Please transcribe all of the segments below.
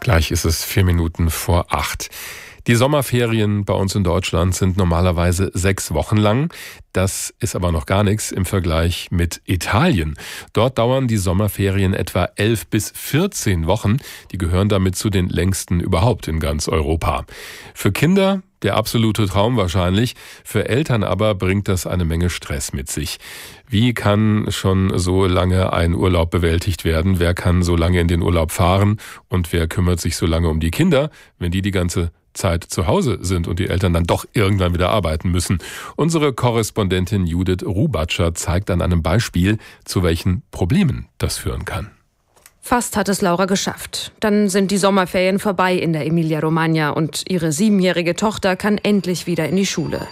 Gleich ist es 8:04. Die Sommerferien bei uns in Deutschland sind normalerweise 6 Wochen lang. Das ist aber noch gar nichts im Vergleich mit Italien. Dort dauern die Sommerferien etwa 11 bis 14 Wochen. Die gehören damit zu den längsten überhaupt in ganz Europa. Für Kinder der absolute Traum wahrscheinlich. Für Eltern aber bringt das eine Menge Stress mit sich. Wie kann schon so lange ein Urlaub bewältigt werden? Wer kann so lange in den Urlaub fahren? Und wer kümmert sich so lange um die Kinder, wenn die ganze Zeit zu Hause sind und die Eltern dann doch irgendwann wieder arbeiten müssen? Unsere Korrespondentin Judith Rubatscher zeigt an einem Beispiel, zu welchen Problemen das führen kann. Fast hat es Laura geschafft. Dann sind die Sommerferien vorbei in der Emilia-Romagna und ihre 7-jährige Tochter kann endlich wieder in die Schule.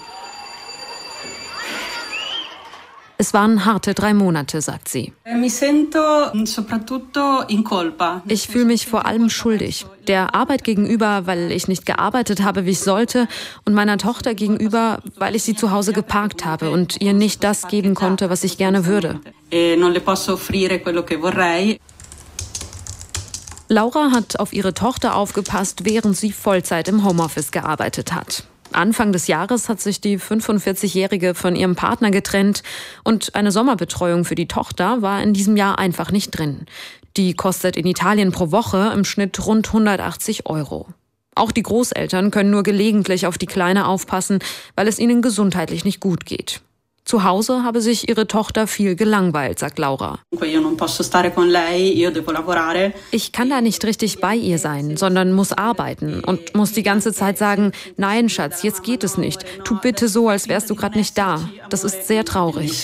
Es waren harte 3 Monate, sagt sie. Ich fühle mich vor allem schuldig. Der Arbeit gegenüber, weil ich nicht gearbeitet habe, wie ich sollte, und meiner Tochter gegenüber, weil ich sie zu Hause geparkt habe und ihr nicht das geben konnte, was ich gerne würde. Laura hat auf ihre Tochter aufgepasst, während sie Vollzeit im Homeoffice gearbeitet hat. Anfang des Jahres hat sich die 45-Jährige von ihrem Partner getrennt und eine Sommerbetreuung für die Tochter war in diesem Jahr einfach nicht drin. Die kostet in Italien pro Woche im Schnitt rund 180 €. Auch die Großeltern können nur gelegentlich auf die Kleine aufpassen, weil es ihnen gesundheitlich nicht gut geht. Zu Hause habe sich ihre Tochter viel gelangweilt, sagt Laura. Ich kann da nicht richtig bei ihr sein, sondern muss arbeiten und muss die ganze Zeit sagen, nein, Schatz, jetzt geht es nicht. Tu bitte so, als wärst du gerade nicht da. Das ist sehr traurig.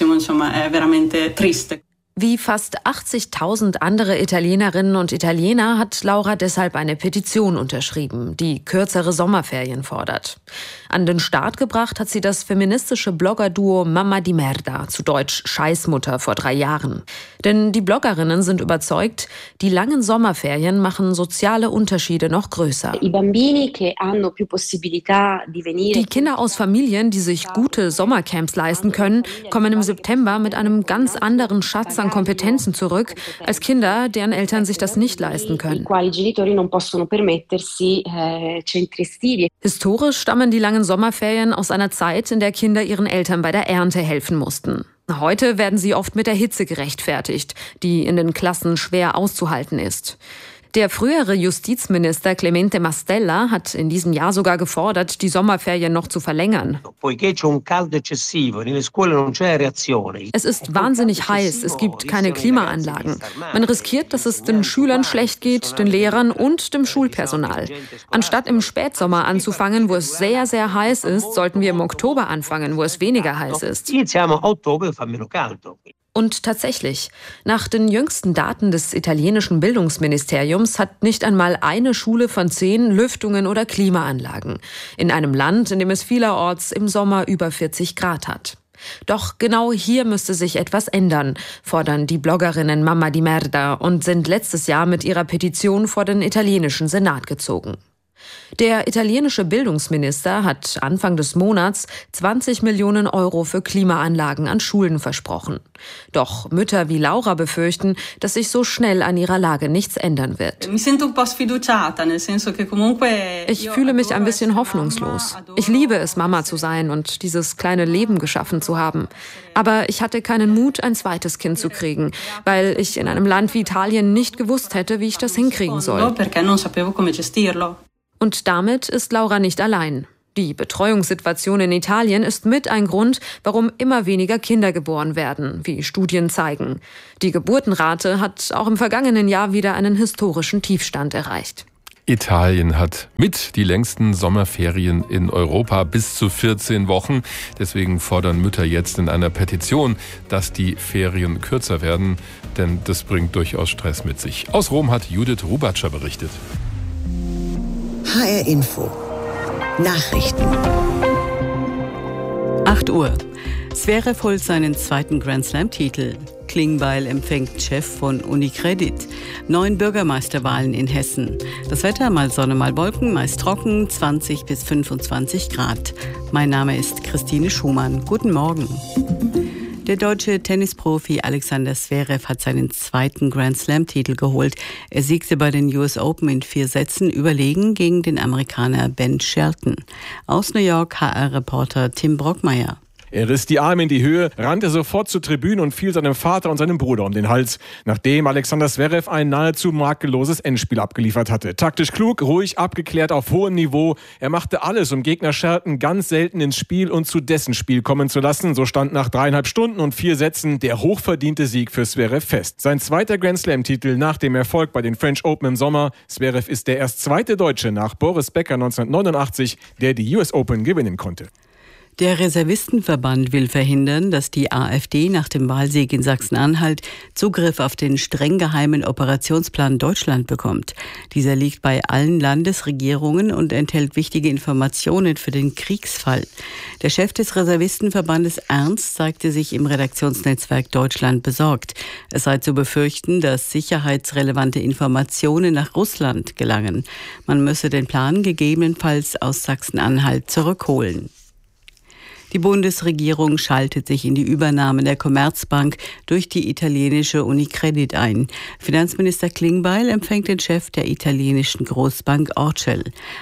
Wie fast 80.000 andere Italienerinnen und Italiener hat Laura deshalb eine Petition unterschrieben, die kürzere Sommerferien fordert. An den Start gebracht hat sie das feministische Bloggerduo Mamma di Merda, zu Deutsch Scheißmutter, vor 3 Jahren. Denn die Bloggerinnen sind überzeugt, die langen Sommerferien machen soziale Unterschiede noch größer. Die Kinder aus Familien, die sich gute Sommercamps leisten können, kommen im September mit einem ganz anderen Schatz an Kompetenzen zurück, als Kinder, deren Eltern sich das nicht leisten können. Historisch stammen die langen Sommerferien aus einer Zeit, in der Kinder ihren Eltern bei der Ernte helfen mussten. Heute werden sie oft mit der Hitze gerechtfertigt, die in den Klassen schwer auszuhalten ist. Der frühere Justizminister Clemente Mastella hat in diesem Jahr sogar gefordert, die Sommerferien noch zu verlängern. Es ist wahnsinnig heiß, es gibt keine Klimaanlagen. Man riskiert, dass es den Schülern schlecht geht, den Lehrern und dem Schulpersonal. Anstatt im Spätsommer anzufangen, wo es sehr, sehr heiß ist, sollten wir im Oktober anfangen, wo es weniger heiß ist. Und tatsächlich, nach den jüngsten Daten des italienischen Bildungsministeriums hat nicht einmal eine Schule von 10 Lüftungen oder Klimaanlagen. In einem Land, in dem es vielerorts im Sommer über 40 Grad hat. Doch genau hier müsste sich etwas ändern, fordern die Bloggerinnen Mamma di Merda und sind letztes Jahr mit ihrer Petition vor den italienischen Senat gezogen. Der italienische Bildungsminister hat Anfang des Monats 20 Millionen € für Klimaanlagen an Schulen versprochen. Doch Mütter wie Laura befürchten, dass sich so schnell an ihrer Lage nichts ändern wird. Ich fühle mich ein bisschen hoffnungslos. Ich liebe es, Mama zu sein und dieses kleine Leben geschaffen zu haben. Aber ich hatte keinen Mut, ein zweites Kind zu kriegen, weil ich in einem Land wie Italien nicht gewusst hätte, wie ich das hinkriegen soll. Und damit ist Laura nicht allein. Die Betreuungssituation in Italien ist mit ein Grund, warum immer weniger Kinder geboren werden, wie Studien zeigen. Die Geburtenrate hat auch im vergangenen Jahr wieder einen historischen Tiefstand erreicht. Italien hat mit die längsten Sommerferien in Europa, bis zu 14 Wochen. Deswegen fordern Mütter jetzt in einer Petition, dass die Ferien kürzer werden, denn das bringt durchaus Stress mit sich. Aus Rom hat Judith Rubatscher berichtet. HR Info. Nachrichten. 8 Uhr. Zverev holt seinen 2. Grand-Slam-Titel. Klingbeil empfängt Chef von Unicredit. 9 Bürgermeisterwahlen in Hessen. Das Wetter mal Sonne, mal Wolken, meist trocken, 20 bis 25 Grad. Mein Name ist Christine Schumann. Guten Morgen. Der deutsche Tennisprofi Alexander Zverev hat seinen zweiten Grand-Slam-Titel geholt. Er siegte bei den US Open in 4 Sätzen überlegen gegen den Amerikaner Ben Shelton. Aus New York HR-Reporter Tim Brockmeier. Er riss die Arme in die Höhe, rannte sofort zur Tribüne und fiel seinem Vater und seinem Bruder um den Hals, nachdem Alexander Zverev ein nahezu makelloses Endspiel abgeliefert hatte. Taktisch klug, ruhig, abgeklärt, auf hohem Niveau. Er machte alles, um Gegner Shelton ganz selten ins Spiel und zu dessen Spiel kommen zu lassen. So stand nach 3,5 Stunden und 4 Sätzen der hochverdiente Sieg für Zverev fest. Sein zweiter Grand-Slam-Titel nach dem Erfolg bei den French Open im Sommer. Zverev ist der erst zweite Deutsche nach Boris Becker 1989, der die US Open gewinnen konnte. Der Reservistenverband will verhindern, dass die AfD nach dem Wahlsieg in Sachsen-Anhalt Zugriff auf den streng geheimen Operationsplan Deutschland bekommt. Dieser liegt bei allen Landesregierungen und enthält wichtige Informationen für den Kriegsfall. Der Chef des Reservistenverbandes Ernst zeigte sich im Redaktionsnetzwerk Deutschland besorgt. Es sei zu befürchten, dass sicherheitsrelevante Informationen nach Russland gelangen. Man müsse den Plan gegebenenfalls aus Sachsen-Anhalt zurückholen. Die Bundesregierung schaltet sich in die Übernahme der Commerzbank durch die italienische Unicredit ein. Finanzminister Klingbeil empfängt den Chef der italienischen Großbank Orcel.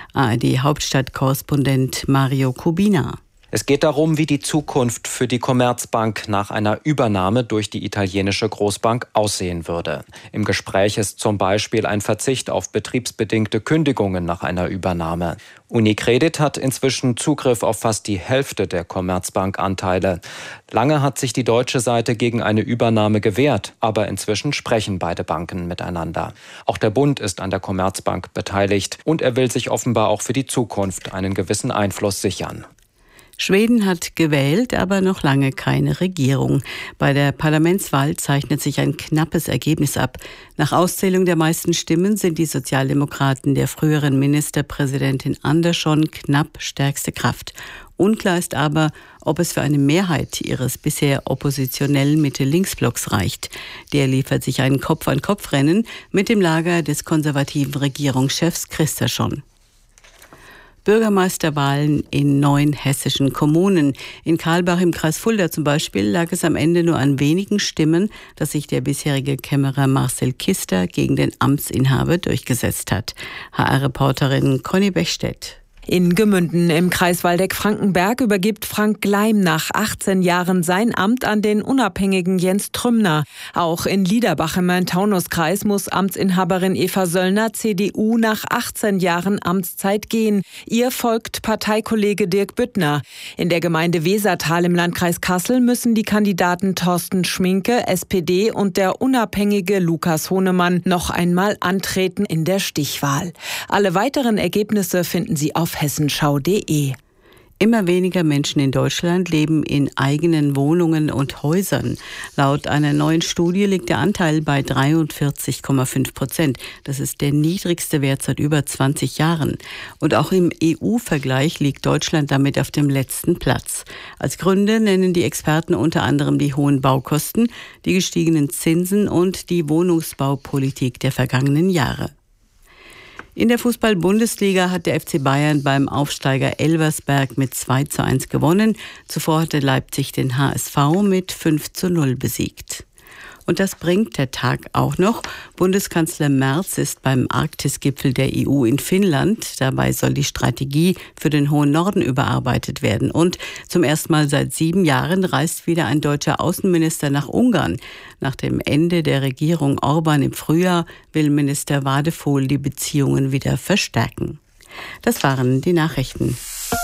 ARD-Hauptstadtkorrespondent Mario Kubina. Es geht darum, wie die Zukunft für die Commerzbank nach einer Übernahme durch die italienische Großbank aussehen würde. Im Gespräch ist zum Beispiel ein Verzicht auf betriebsbedingte Kündigungen nach einer Übernahme. Unicredit hat inzwischen Zugriff auf fast die Hälfte der Commerzbank-Anteile. Lange hat sich die deutsche Seite gegen eine Übernahme gewehrt, aber inzwischen sprechen beide Banken miteinander. Auch der Bund ist an der Commerzbank beteiligt und er will sich offenbar auch für die Zukunft einen gewissen Einfluss sichern. Schweden hat gewählt, aber noch lange keine Regierung. Bei der Parlamentswahl zeichnet sich ein knappes Ergebnis ab. Nach Auszählung der meisten Stimmen sind die Sozialdemokraten der früheren Ministerpräsidentin Andersson knapp stärkste Kraft. Unklar ist aber, ob es für eine Mehrheit ihres bisher oppositionellen Mitte-Links-Blocks reicht. Der liefert sich ein Kopf-an-Kopf-Rennen mit dem Lager des konservativen Regierungschefs Kristersson. Bürgermeisterwahlen in 9 hessischen Kommunen. In Karlbach im Kreis Fulda zum Beispiel lag es am Ende nur an wenigen Stimmen, dass sich der bisherige Kämmerer Marcel Kister gegen den Amtsinhaber durchgesetzt hat. HR-Reporterin Conny Bechstedt. In Gemünden im Kreis Waldeck-Frankenberg übergibt Frank Gleim nach 18 Jahren sein Amt an den unabhängigen Jens Trümner. Auch in Liederbach im Main-Taunus-Kreis muss Amtsinhaberin Eva Söllner, CDU, nach 18 Jahren Amtszeit gehen. Ihr folgt Parteikollege Dirk Büttner. In der Gemeinde Wesertal im Landkreis Kassel müssen die Kandidaten Thorsten Schminke, SPD, und der unabhängige Lukas Honemann noch einmal antreten in der Stichwahl. Alle weiteren Ergebnisse finden Sie auf hessenschau.de. Immer weniger Menschen in Deutschland leben in eigenen Wohnungen und Häusern. Laut einer neuen Studie liegt der Anteil bei 43,5%. Das ist der niedrigste Wert seit über 20 Jahren. Und auch im EU-Vergleich liegt Deutschland damit auf dem letzten Platz. Als Gründe nennen die Experten unter anderem die hohen Baukosten, die gestiegenen Zinsen und die Wohnungsbaupolitik der vergangenen Jahre. In der Fußball-Bundesliga hat der FC Bayern beim Aufsteiger Elversberg mit 2:1 gewonnen. Zuvor hatte Leipzig den HSV mit 5:0 besiegt. Und das bringt der Tag auch noch. Bundeskanzler Merz ist beim Arktis-Gipfel der EU in Finnland. Dabei soll die Strategie für den hohen Norden überarbeitet werden. Und zum ersten Mal seit 7 Jahren reist wieder ein deutscher Außenminister nach Ungarn. Nach dem Ende der Regierung Orban im Frühjahr will Minister Wadephol die Beziehungen wieder verstärken. Das waren die Nachrichten.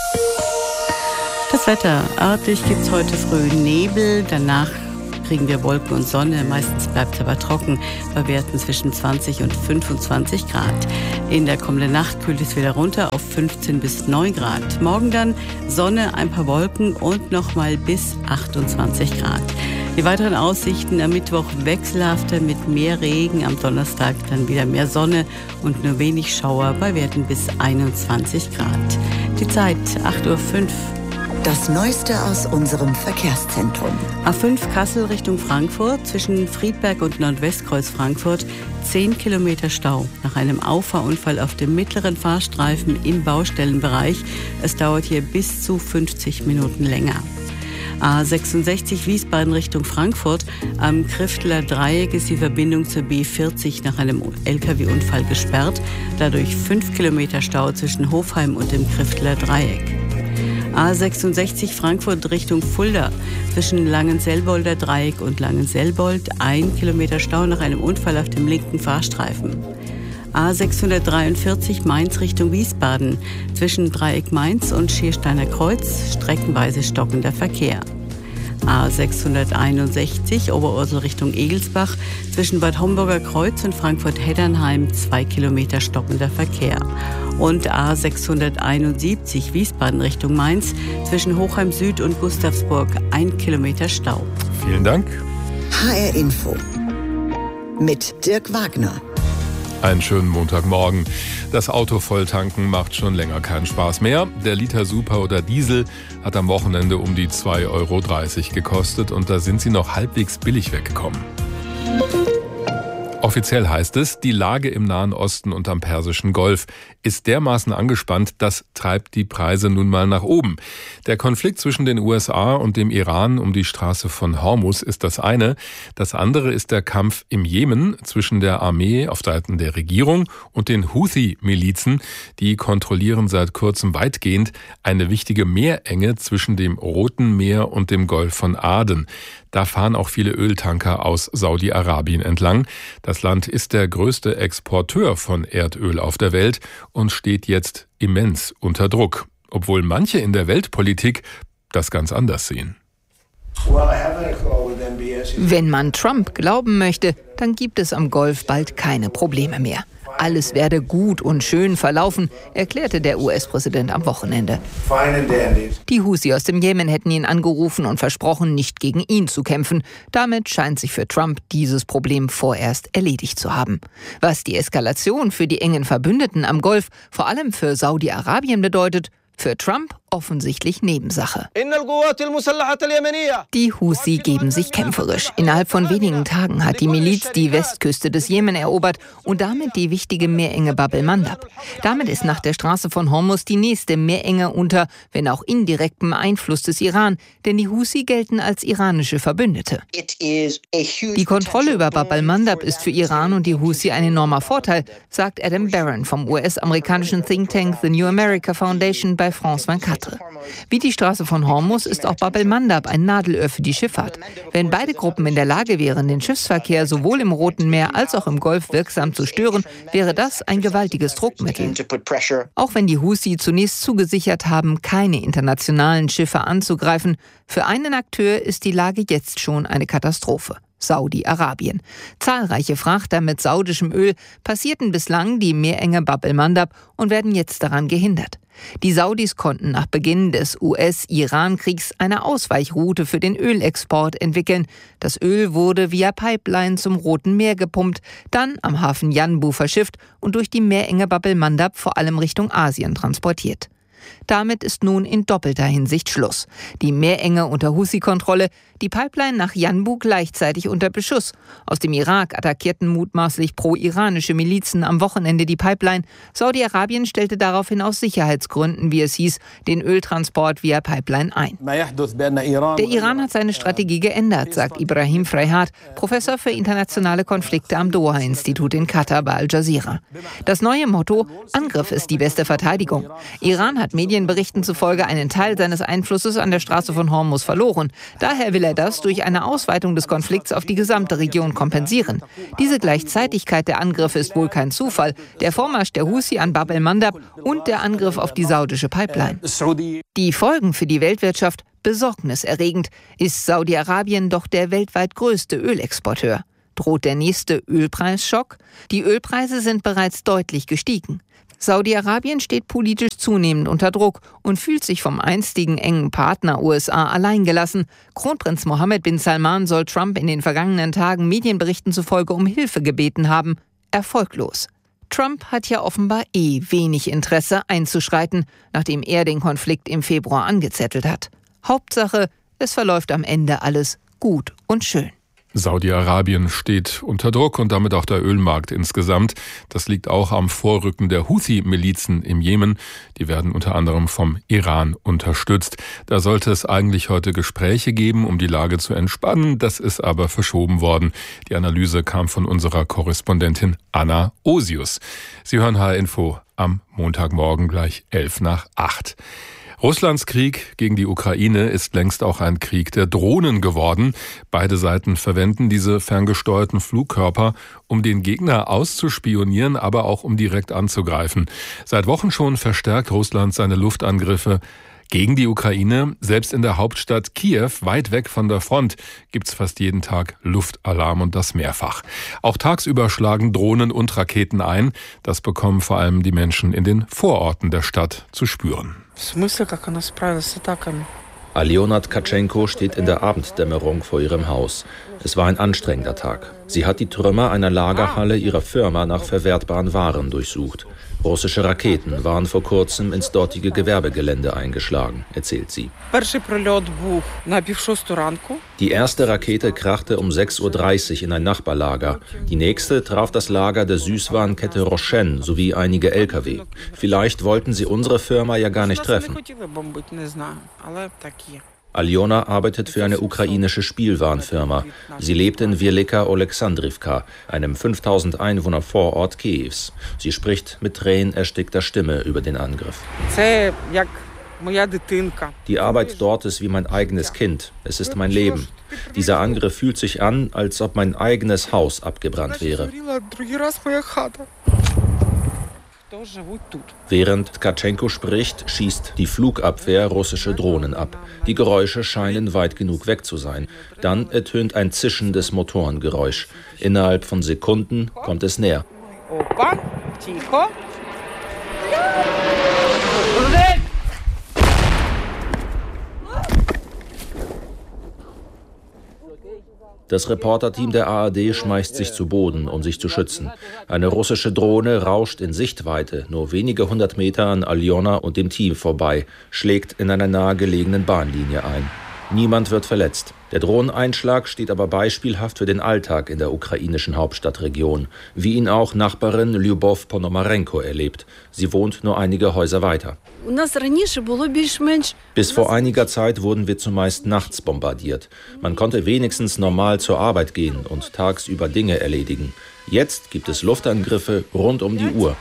Das Wetter. Örtlich gibt es heute früh Nebel, danach kriegen wir Wolken und Sonne. Meistens bleibt es aber trocken, bei Werten zwischen 20 und 25 Grad. In der kommenden Nacht kühlt es wieder runter auf 15 bis 9 Grad. Morgen dann Sonne, ein paar Wolken und nochmal bis 28 Grad. Die weiteren Aussichten am Mittwoch wechselhafter mit mehr Regen, am Donnerstag dann wieder mehr Sonne und nur wenig Schauer bei Werten bis 21 Grad. Die Zeit 8:05 Uhr. Das Neueste aus unserem Verkehrszentrum. A5 Kassel Richtung Frankfurt, zwischen Friedberg und Nordwestkreuz Frankfurt, 10 Kilometer Stau. Nach einem Auffahrunfall auf dem mittleren Fahrstreifen im Baustellenbereich. Es dauert hier bis zu 50 Minuten länger. A66 Wiesbaden Richtung Frankfurt. Am Krifteler Dreieck ist die Verbindung zur B40 nach einem LKW-Unfall gesperrt. Dadurch 5 Kilometer Stau zwischen Hofheim und dem Krifteler Dreieck. A66 Frankfurt Richtung Fulda. Zwischen Langenselbolder Dreieck und Langenselbold 1 Kilometer Stau nach einem Unfall auf dem linken Fahrstreifen. A643 Mainz Richtung Wiesbaden. Zwischen Dreieck Mainz und Schiersteiner Kreuz streckenweise stockender Verkehr. A661 Oberursel Richtung Egelsbach. Zwischen Bad Homburger Kreuz und Frankfurt-Heddernheim 2 Kilometer stockender Verkehr. Und A671 Wiesbaden Richtung Mainz. Zwischen Hochheim Süd und Gustavsburg 1 Kilometer Stau. Vielen Dank. HR Info mit Dirk Wagner. Einen schönen Montagmorgen. Das Auto volltanken macht schon länger keinen Spaß mehr. Der Liter Super oder Diesel hat am Wochenende um die 2,30 Euro gekostet und da sind sie noch halbwegs billig weggekommen. Offiziell heißt es, die Lage im Nahen Osten und am Persischen Golf ist dermaßen angespannt, das treibt die Preise nun mal nach oben. Der Konflikt zwischen den USA und dem Iran um die Straße von Hormuz ist das eine. Das andere ist der Kampf im Jemen zwischen der Armee auf Seiten der Regierung und den Houthi-Milizen. Die kontrollieren seit kurzem weitgehend eine wichtige Meerenge zwischen dem Roten Meer und dem Golf von Aden. Da fahren auch viele Öltanker aus Saudi-Arabien entlang. Das Land ist der größte Exporteur von Erdöl auf der Welt und steht jetzt immens unter Druck, obwohl manche in der Weltpolitik das ganz anders sehen. Wenn man Trump glauben möchte, dann gibt es am Golf bald keine Probleme mehr. Alles werde gut und schön verlaufen, erklärte der US-Präsident am Wochenende. Die Houthi aus dem Jemen hätten ihn angerufen und versprochen, nicht gegen ihn zu kämpfen. Damit scheint sich für Trump dieses Problem vorerst erledigt zu haben. Was die Eskalation für die engen Verbündeten am Golf, vor allem für Saudi-Arabien bedeutet, für Trump offensichtlich Nebensache. Die Houthi geben sich kämpferisch. Innerhalb von wenigen Tagen hat die Miliz die Westküste des Jemen erobert und damit die wichtige Meerenge Bab el-Mandab. Damit ist nach der Straße von Hormuz die nächste Meerenge unter, wenn auch indirektem Einfluss des Iran, denn die Houthi gelten als iranische Verbündete. Die Kontrolle über Bab el-Mandab ist für Iran und die Houthi ein enormer Vorteil, sagt Adam Barron vom US-amerikanischen Think Tank The New America Foundation bei France 24. Wie die Straße von Hormuz ist auch Bab el-Mandab ein Nadelöhr für die Schifffahrt. Wenn beide Gruppen in der Lage wären, den Schiffsverkehr sowohl im Roten Meer als auch im Golf wirksam zu stören, wäre das ein gewaltiges Druckmittel. Auch wenn die Houthi zunächst zugesichert haben, keine internationalen Schiffe anzugreifen, für einen Akteur ist die Lage jetzt schon eine Katastrophe. Saudi-Arabien. Zahlreiche Frachter mit saudischem Öl passierten bislang die Meerenge Bab el-Mandab und werden jetzt daran gehindert. Die Saudis konnten nach Beginn des US-Iran-Kriegs eine Ausweichroute für den Ölexport entwickeln. Das Öl wurde via Pipeline zum Roten Meer gepumpt, dann am Hafen Yanbu verschifft und durch die Meerenge Bab el-Mandab vor allem Richtung Asien transportiert. Damit ist nun in doppelter Hinsicht Schluss. Die Meerenge unter Houthi-Kontrolle, die Pipeline nach Yanbu gleichzeitig unter Beschuss. Aus dem Irak attackierten mutmaßlich pro-iranische Milizen am Wochenende die Pipeline. Saudi-Arabien stellte daraufhin aus Sicherheitsgründen, wie es hieß, den Öltransport via Pipeline ein. Der Iran hat seine Strategie geändert, sagt Ibrahim Freyhat, Professor für internationale Konflikte am Doha-Institut in Katar bei Al Jazeera. Das neue Motto: Angriff ist die beste Verteidigung. Iran hat Medienberichten zufolge einen Teil seines Einflusses an der Straße von Hormuz verloren. Daher will er das durch eine Ausweitung des Konflikts auf die gesamte Region kompensieren. Diese Gleichzeitigkeit der Angriffe ist wohl kein Zufall. Der Vormarsch der Houthi an Bab el-Mandab und der Angriff auf die saudische Pipeline. Die Folgen für die Weltwirtschaft besorgniserregend. Ist Saudi-Arabien doch der weltweit größte Ölexporteur. Droht der nächste Ölpreisschock? Die Ölpreise sind bereits deutlich gestiegen. Saudi-Arabien steht politisch zunehmend unter Druck und fühlt sich vom einstigen engen Partner USA alleingelassen. Kronprinz Mohammed bin Salman soll Trump in den vergangenen Tagen Medienberichten zufolge um Hilfe gebeten haben. Erfolglos. Trump hat ja offenbar wenig Interesse einzuschreiten, nachdem er den Konflikt im Februar angezettelt hat. Hauptsache, es verläuft am Ende alles gut und schön. Saudi-Arabien steht unter Druck und damit auch der Ölmarkt insgesamt. Das liegt auch am Vorrücken der Houthi-Milizen im Jemen. Die werden unter anderem vom Iran unterstützt. Da sollte es eigentlich heute Gespräche geben, um die Lage zu entspannen. Das ist aber verschoben worden. Die Analyse kam von unserer Korrespondentin Anna Osius. Sie hören HR Info am Montagmorgen gleich 7:55. Russlands Krieg gegen die Ukraine ist längst auch ein Krieg der Drohnen geworden. Beide Seiten verwenden diese ferngesteuerten Flugkörper, um den Gegner auszuspionieren, aber auch um direkt anzugreifen. Seit Wochen schon verstärkt Russland seine Luftangriffe gegen die Ukraine. Selbst in der Hauptstadt Kiew, weit weg von der Front, gibt's fast jeden Tag Luftalarm und das mehrfach. Auch tagsüber schlagen Drohnen und Raketen ein. Das bekommen vor allem die Menschen in den Vororten der Stadt zu spüren. Aljona Tkatschenko steht in der Abenddämmerung vor ihrem Haus. Es war ein anstrengender Tag. Sie hat die Trümmer einer Lagerhalle ihrer Firma nach verwertbaren Waren durchsucht. Russische Raketen waren vor kurzem ins dortige Gewerbegelände eingeschlagen, erzählt sie. Die erste Rakete krachte um 6:30 Uhr in ein Nachbarlager. Die nächste traf das Lager der Süßwarenkette Rochen sowie einige Lkw. Vielleicht wollten sie unsere Firma ja gar nicht treffen. Aljona arbeitet für eine ukrainische Spielwarenfirma. Sie lebt in Wielika Oleksandrivka, einem 5000 Einwohner Vorort Kiews. Sie spricht mit tränenerstickter Stimme über den Angriff. Die Arbeit dort ist wie mein eigenes Kind. Es ist mein Leben. Dieser Angriff fühlt sich an, als ob mein eigenes Haus abgebrannt wäre. Während Tkatschenko spricht, schießt die Flugabwehr russische Drohnen ab. Die Geräusche scheinen weit genug weg zu sein. Dann ertönt ein zischendes Motorengeräusch. Innerhalb von Sekunden kommt es näher. Das Reporterteam der ARD schmeißt sich zu Boden, um sich zu schützen. Eine russische Drohne rauscht in Sichtweite nur wenige 100 Meter an Aljona und dem Team vorbei, schlägt in einer nahegelegenen Bahnlinie ein. Niemand wird verletzt. Der Drohneneinschlag steht aber beispielhaft für den Alltag in der ukrainischen Hauptstadtregion, wie ihn auch Nachbarin Lyubov Ponomarenko erlebt. Sie wohnt nur einige Häuser weiter. Bis vor einiger Zeit wurden wir zumeist nachts bombardiert. Man konnte wenigstens normal zur Arbeit gehen und tagsüber Dinge erledigen. Jetzt gibt es Luftangriffe rund um die Uhr.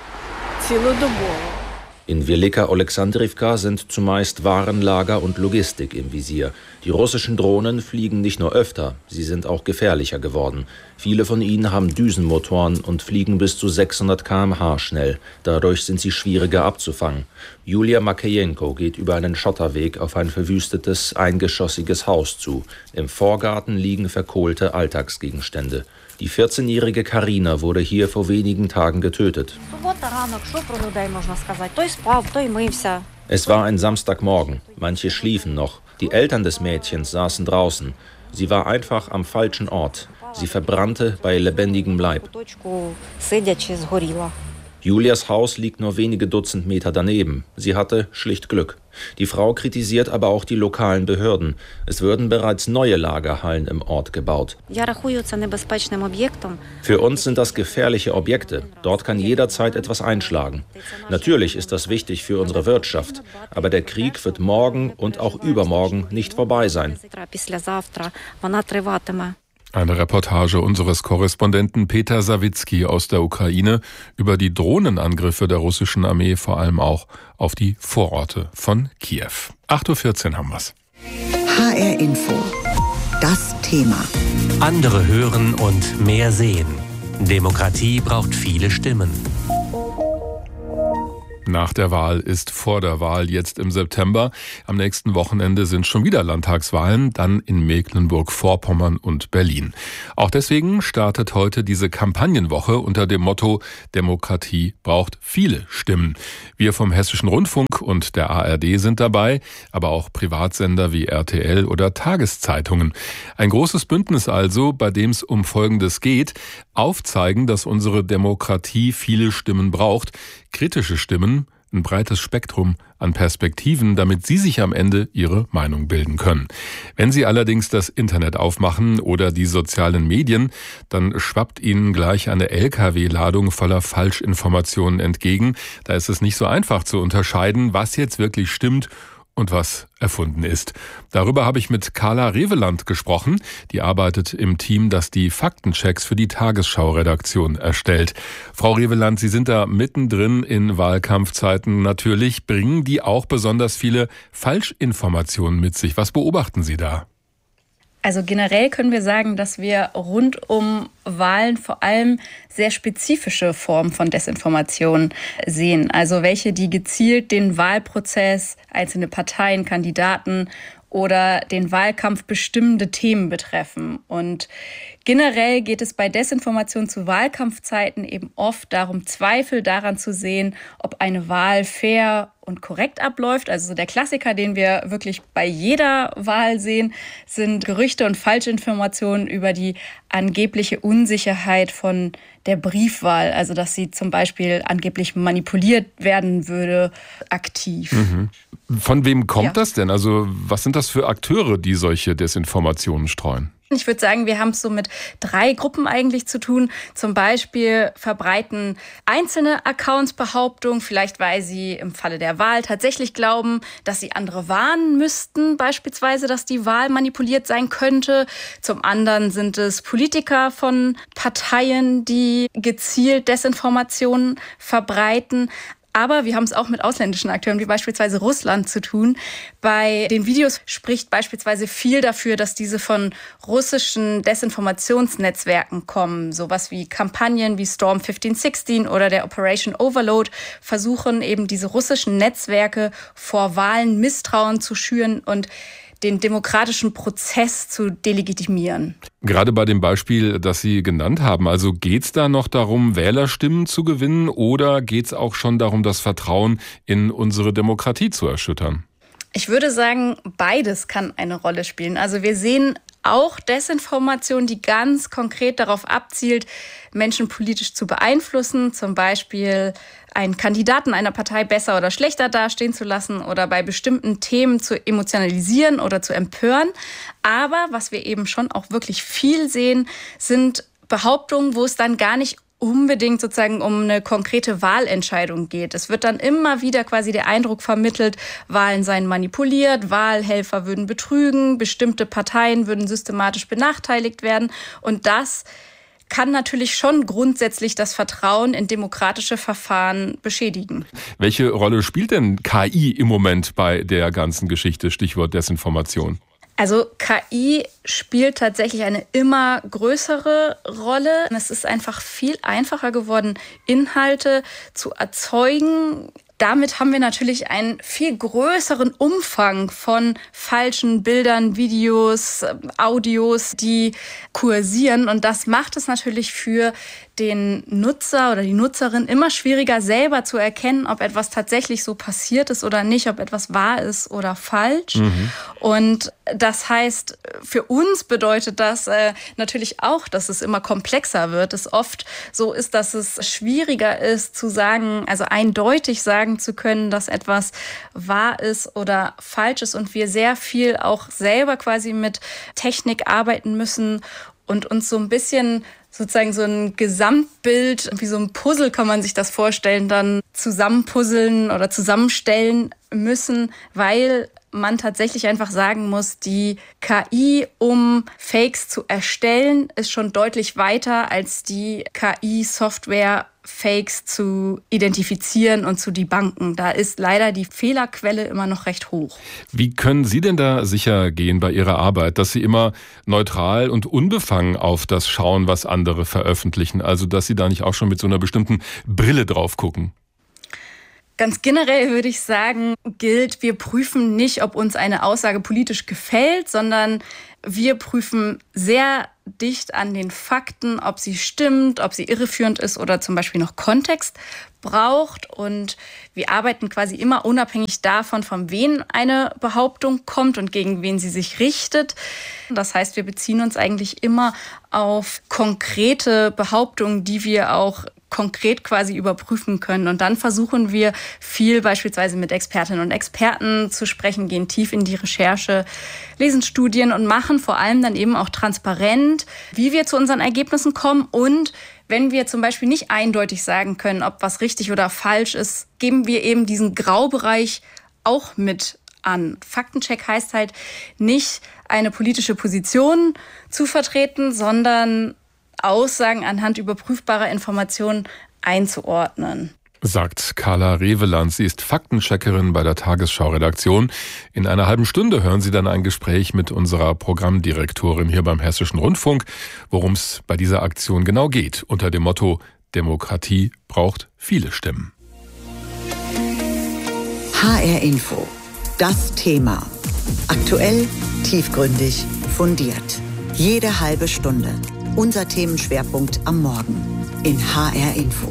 In Wielika Oleksandrivka sind zumeist Warenlager und Logistik im Visier. Die russischen Drohnen fliegen nicht nur öfter, sie sind auch gefährlicher geworden. Viele von ihnen haben Düsenmotoren und fliegen bis zu 600 km/h schnell. Dadurch sind sie schwieriger abzufangen. Julia Makejenko geht über einen Schotterweg auf ein verwüstetes, eingeschossiges Haus zu. Im Vorgarten liegen verkohlte Alltagsgegenstände. Die 14-jährige Karina wurde hier vor wenigen Tagen getötet. Es war ein Samstagmorgen. Manche schliefen noch. Die Eltern des Mädchens saßen draußen. Sie war einfach am falschen Ort. Sie verbrannte bei lebendigem Leib. Julias Haus liegt nur wenige Dutzend Meter daneben. Sie hatte schlicht Glück. Die Frau kritisiert aber auch die lokalen Behörden. Es würden bereits neue Lagerhallen im Ort gebaut. Für uns sind das gefährliche Objekte. Dort kann jederzeit etwas einschlagen. Natürlich ist das wichtig für unsere Wirtschaft. Aber der Krieg wird morgen und auch übermorgen nicht vorbei sein. Eine Reportage unseres Korrespondenten Peter Sawicki aus der Ukraine über die Drohnenangriffe der russischen Armee, vor allem auch auf die Vororte von Kiew. 8:14 Uhr haben wir's. HR Info. Das Thema. Andere hören und mehr sehen. Demokratie braucht viele Stimmen. Nach der Wahl ist vor der Wahl jetzt im September. Am nächsten Wochenende sind schon wieder Landtagswahlen, dann in Mecklenburg-Vorpommern und Berlin. Auch deswegen startet heute diese Kampagnenwoche unter dem Motto Demokratie braucht viele Stimmen. Wir vom Hessischen Rundfunk und der ARD sind dabei, aber auch Privatsender wie RTL oder Tageszeitungen. Ein großes Bündnis also, bei dem es um Folgendes geht: Aufzeigen, dass unsere Demokratie viele Stimmen braucht, kritische Stimmen ein breites Spektrum an Perspektiven, damit Sie sich am Ende Ihre Meinung bilden können. Wenn Sie allerdings das Internet aufmachen oder die sozialen Medien, dann schwappt Ihnen gleich eine LKW-Ladung voller Falschinformationen entgegen. Da ist es nicht so einfach zu unterscheiden, was jetzt wirklich stimmt und was erfunden ist. Darüber habe ich mit Carla Reveland gesprochen. Die arbeitet im Team, das die Faktenchecks für die Tagesschau-Redaktion erstellt. Frau Reveland, Sie sind da mittendrin in Wahlkampfzeiten. Natürlich bringen die auch besonders viele Falschinformationen mit sich. Was beobachten Sie da? Also generell können wir sagen, dass wir rund um Wahlen vor allem sehr spezifische Formen von Desinformation sehen. Also welche, die gezielt den Wahlprozess, einzelne Parteien, Kandidaten oder den Wahlkampf bestimmende Themen betreffen. Und generell geht es bei Desinformation zu Wahlkampfzeiten eben oft darum, Zweifel daran zu sehen, ob eine Wahl fair und korrekt abläuft. Also der Klassiker, den wir wirklich bei jeder Wahl sehen, sind Gerüchte und Falschinformationen über die angebliche Unsicherheit von der Briefwahl. Also dass sie zum Beispiel angeblich manipuliert werden würde, aktiv. Mhm. Von wem kommt das denn? Also was sind das für Akteure, die solche Desinformationen streuen? Ich würde sagen, wir haben es so mit 3 Gruppen eigentlich zu tun. Zum Beispiel verbreiten einzelne Accounts Behauptungen, vielleicht weil sie im Falle der Wahl tatsächlich glauben, dass sie andere warnen müssten, beispielsweise, dass die Wahl manipuliert sein könnte. Zum anderen sind es Politiker von Parteien, die gezielt Desinformationen verbreiten. Aber wir haben es auch mit ausländischen Akteuren, wie beispielsweise Russland, zu tun. Bei den Videos spricht beispielsweise viel dafür, dass diese von russischen Desinformationsnetzwerken kommen. Sowas wie Kampagnen wie Storm 1516 oder der Operation Overload versuchen eben diese russischen Netzwerke vor Wahlen Misstrauen zu schüren und den demokratischen Prozess zu delegitimieren. Gerade bei dem Beispiel, das Sie genannt haben, also geht es da noch darum, Wählerstimmen zu gewinnen oder geht es auch schon darum, das Vertrauen in unsere Demokratie zu erschüttern? Ich würde sagen, beides kann eine Rolle spielen. Also wir sehen auch Desinformation, die ganz konkret darauf abzielt, Menschen politisch zu beeinflussen, zum Beispiel einen Kandidaten einer Partei besser oder schlechter dastehen zu lassen oder bei bestimmten Themen zu emotionalisieren oder zu empören. Aber was wir eben schon auch wirklich viel sehen, sind Behauptungen, wo es dann gar nicht unbedingt sozusagen um eine konkrete Wahlentscheidung geht. Es wird dann immer wieder quasi der Eindruck vermittelt, Wahlen seien manipuliert, Wahlhelfer würden betrügen, bestimmte Parteien würden systematisch benachteiligt werden. Und das kann natürlich schon grundsätzlich das Vertrauen in demokratische Verfahren beschädigen. Welche Rolle spielt denn KI im Moment bei der ganzen Geschichte, Stichwort Desinformation? Also KI spielt tatsächlich eine immer größere Rolle. Es ist einfach viel einfacher geworden, Inhalte zu erzeugen. Damit haben wir natürlich einen viel größeren Umfang von falschen Bildern, Videos, Audios, die kursieren. Und das macht es natürlich für den Nutzer oder die Nutzerin immer schwieriger, selber zu erkennen, ob etwas tatsächlich so passiert ist oder nicht, ob etwas wahr ist oder falsch. Und das heißt, für uns bedeutet das natürlich auch, dass es immer komplexer wird. Es oft so ist, dass es schwieriger ist zu sagen, also eindeutig sagen zu können, dass etwas wahr ist oder falsch ist und wir sehr viel auch selber quasi mit Technik arbeiten müssen und uns so ein bisschen sozusagen so ein Gesamtbild, wie so ein Puzzle kann man sich das vorstellen, dann zusammenpuzzeln oder zusammenstellen müssen, weil man tatsächlich einfach sagen muss, die KI, um Fakes zu erstellen, ist schon deutlich weiter als die KI-Software, Fakes zu identifizieren und zu debunken. Da ist leider die Fehlerquelle immer noch recht hoch. Wie können Sie denn da sicher gehen bei Ihrer Arbeit, dass Sie immer neutral und unbefangen auf das schauen, was andere veröffentlichen? Also, dass Sie da nicht auch schon mit so einer bestimmten Brille drauf gucken? Ganz generell würde ich sagen, gilt, wir prüfen nicht, ob uns eine Aussage politisch gefällt, sondern wir prüfen sehr dicht an den Fakten, ob sie stimmt, ob sie irreführend ist oder zum Beispiel noch Kontext braucht. Und wir arbeiten quasi immer unabhängig davon, von wem eine Behauptung kommt und gegen wen sie sich richtet. Das heißt, wir beziehen uns eigentlich immer auf konkrete Behauptungen, die wir auch konkret quasi überprüfen können. Und dann versuchen wir viel beispielsweise mit Expertinnen und Experten zu sprechen, gehen tief in die Recherche, lesen Studien und machen vor allem dann eben auch transparent, wie wir zu unseren Ergebnissen kommen. Und wenn wir zum Beispiel nicht eindeutig sagen können, ob was richtig oder falsch ist, geben wir eben diesen Graubereich auch mit an. Faktencheck heißt halt nicht, eine politische Position zu vertreten, sondern Aussagen anhand überprüfbarer Informationen einzuordnen. Sagt Carla Reveland. Sie ist Faktencheckerin bei der Tagesschau-Redaktion. In einer halben Stunde hören Sie dann ein Gespräch mit unserer Programmdirektorin hier beim Hessischen Rundfunk, worum es bei dieser Aktion genau geht, unter dem Motto Demokratie braucht viele Stimmen. HR Info. Das Thema. Aktuell, tiefgründig, fundiert. Jede halbe Stunde. Unser Themenschwerpunkt am Morgen in HR Info.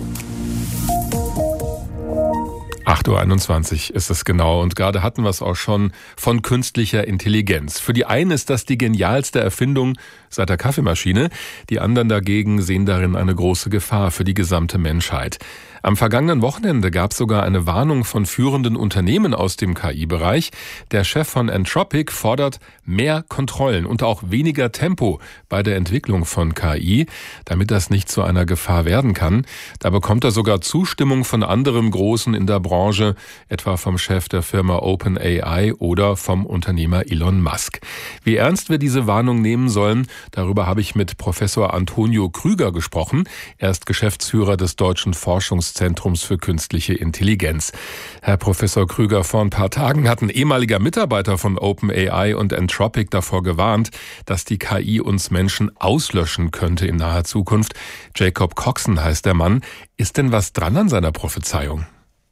8.21 Uhr ist es genau und gerade hatten wir es auch schon von künstlicher Intelligenz. Für die einen ist das die genialste Erfindung seit der Kaffeemaschine, die anderen dagegen sehen darin eine große Gefahr für die gesamte Menschheit. Am vergangenen Wochenende gab es sogar eine Warnung von führenden Unternehmen aus dem KI-Bereich. Der Chef von Anthropic fordert mehr Kontrollen und auch weniger Tempo bei der Entwicklung von KI, damit das nicht zu einer Gefahr werden kann. Da bekommt er sogar Zustimmung von anderen Großen in der Branche, etwa vom Chef der Firma OpenAI oder vom Unternehmer Elon Musk. Wie ernst wir diese Warnung nehmen sollen, darüber habe ich mit Professor Antonio Krüger gesprochen. Er ist Geschäftsführer des Deutschen Forschungszentrums für künstliche Intelligenz. Herr Professor Krüger, vor ein paar Tagen hat ein ehemaliger Mitarbeiter von OpenAI und Anthropic davor gewarnt, dass die KI uns Menschen auslöschen könnte in naher Zukunft. Jacob Coxon heißt der Mann. Ist denn was dran an seiner Prophezeiung?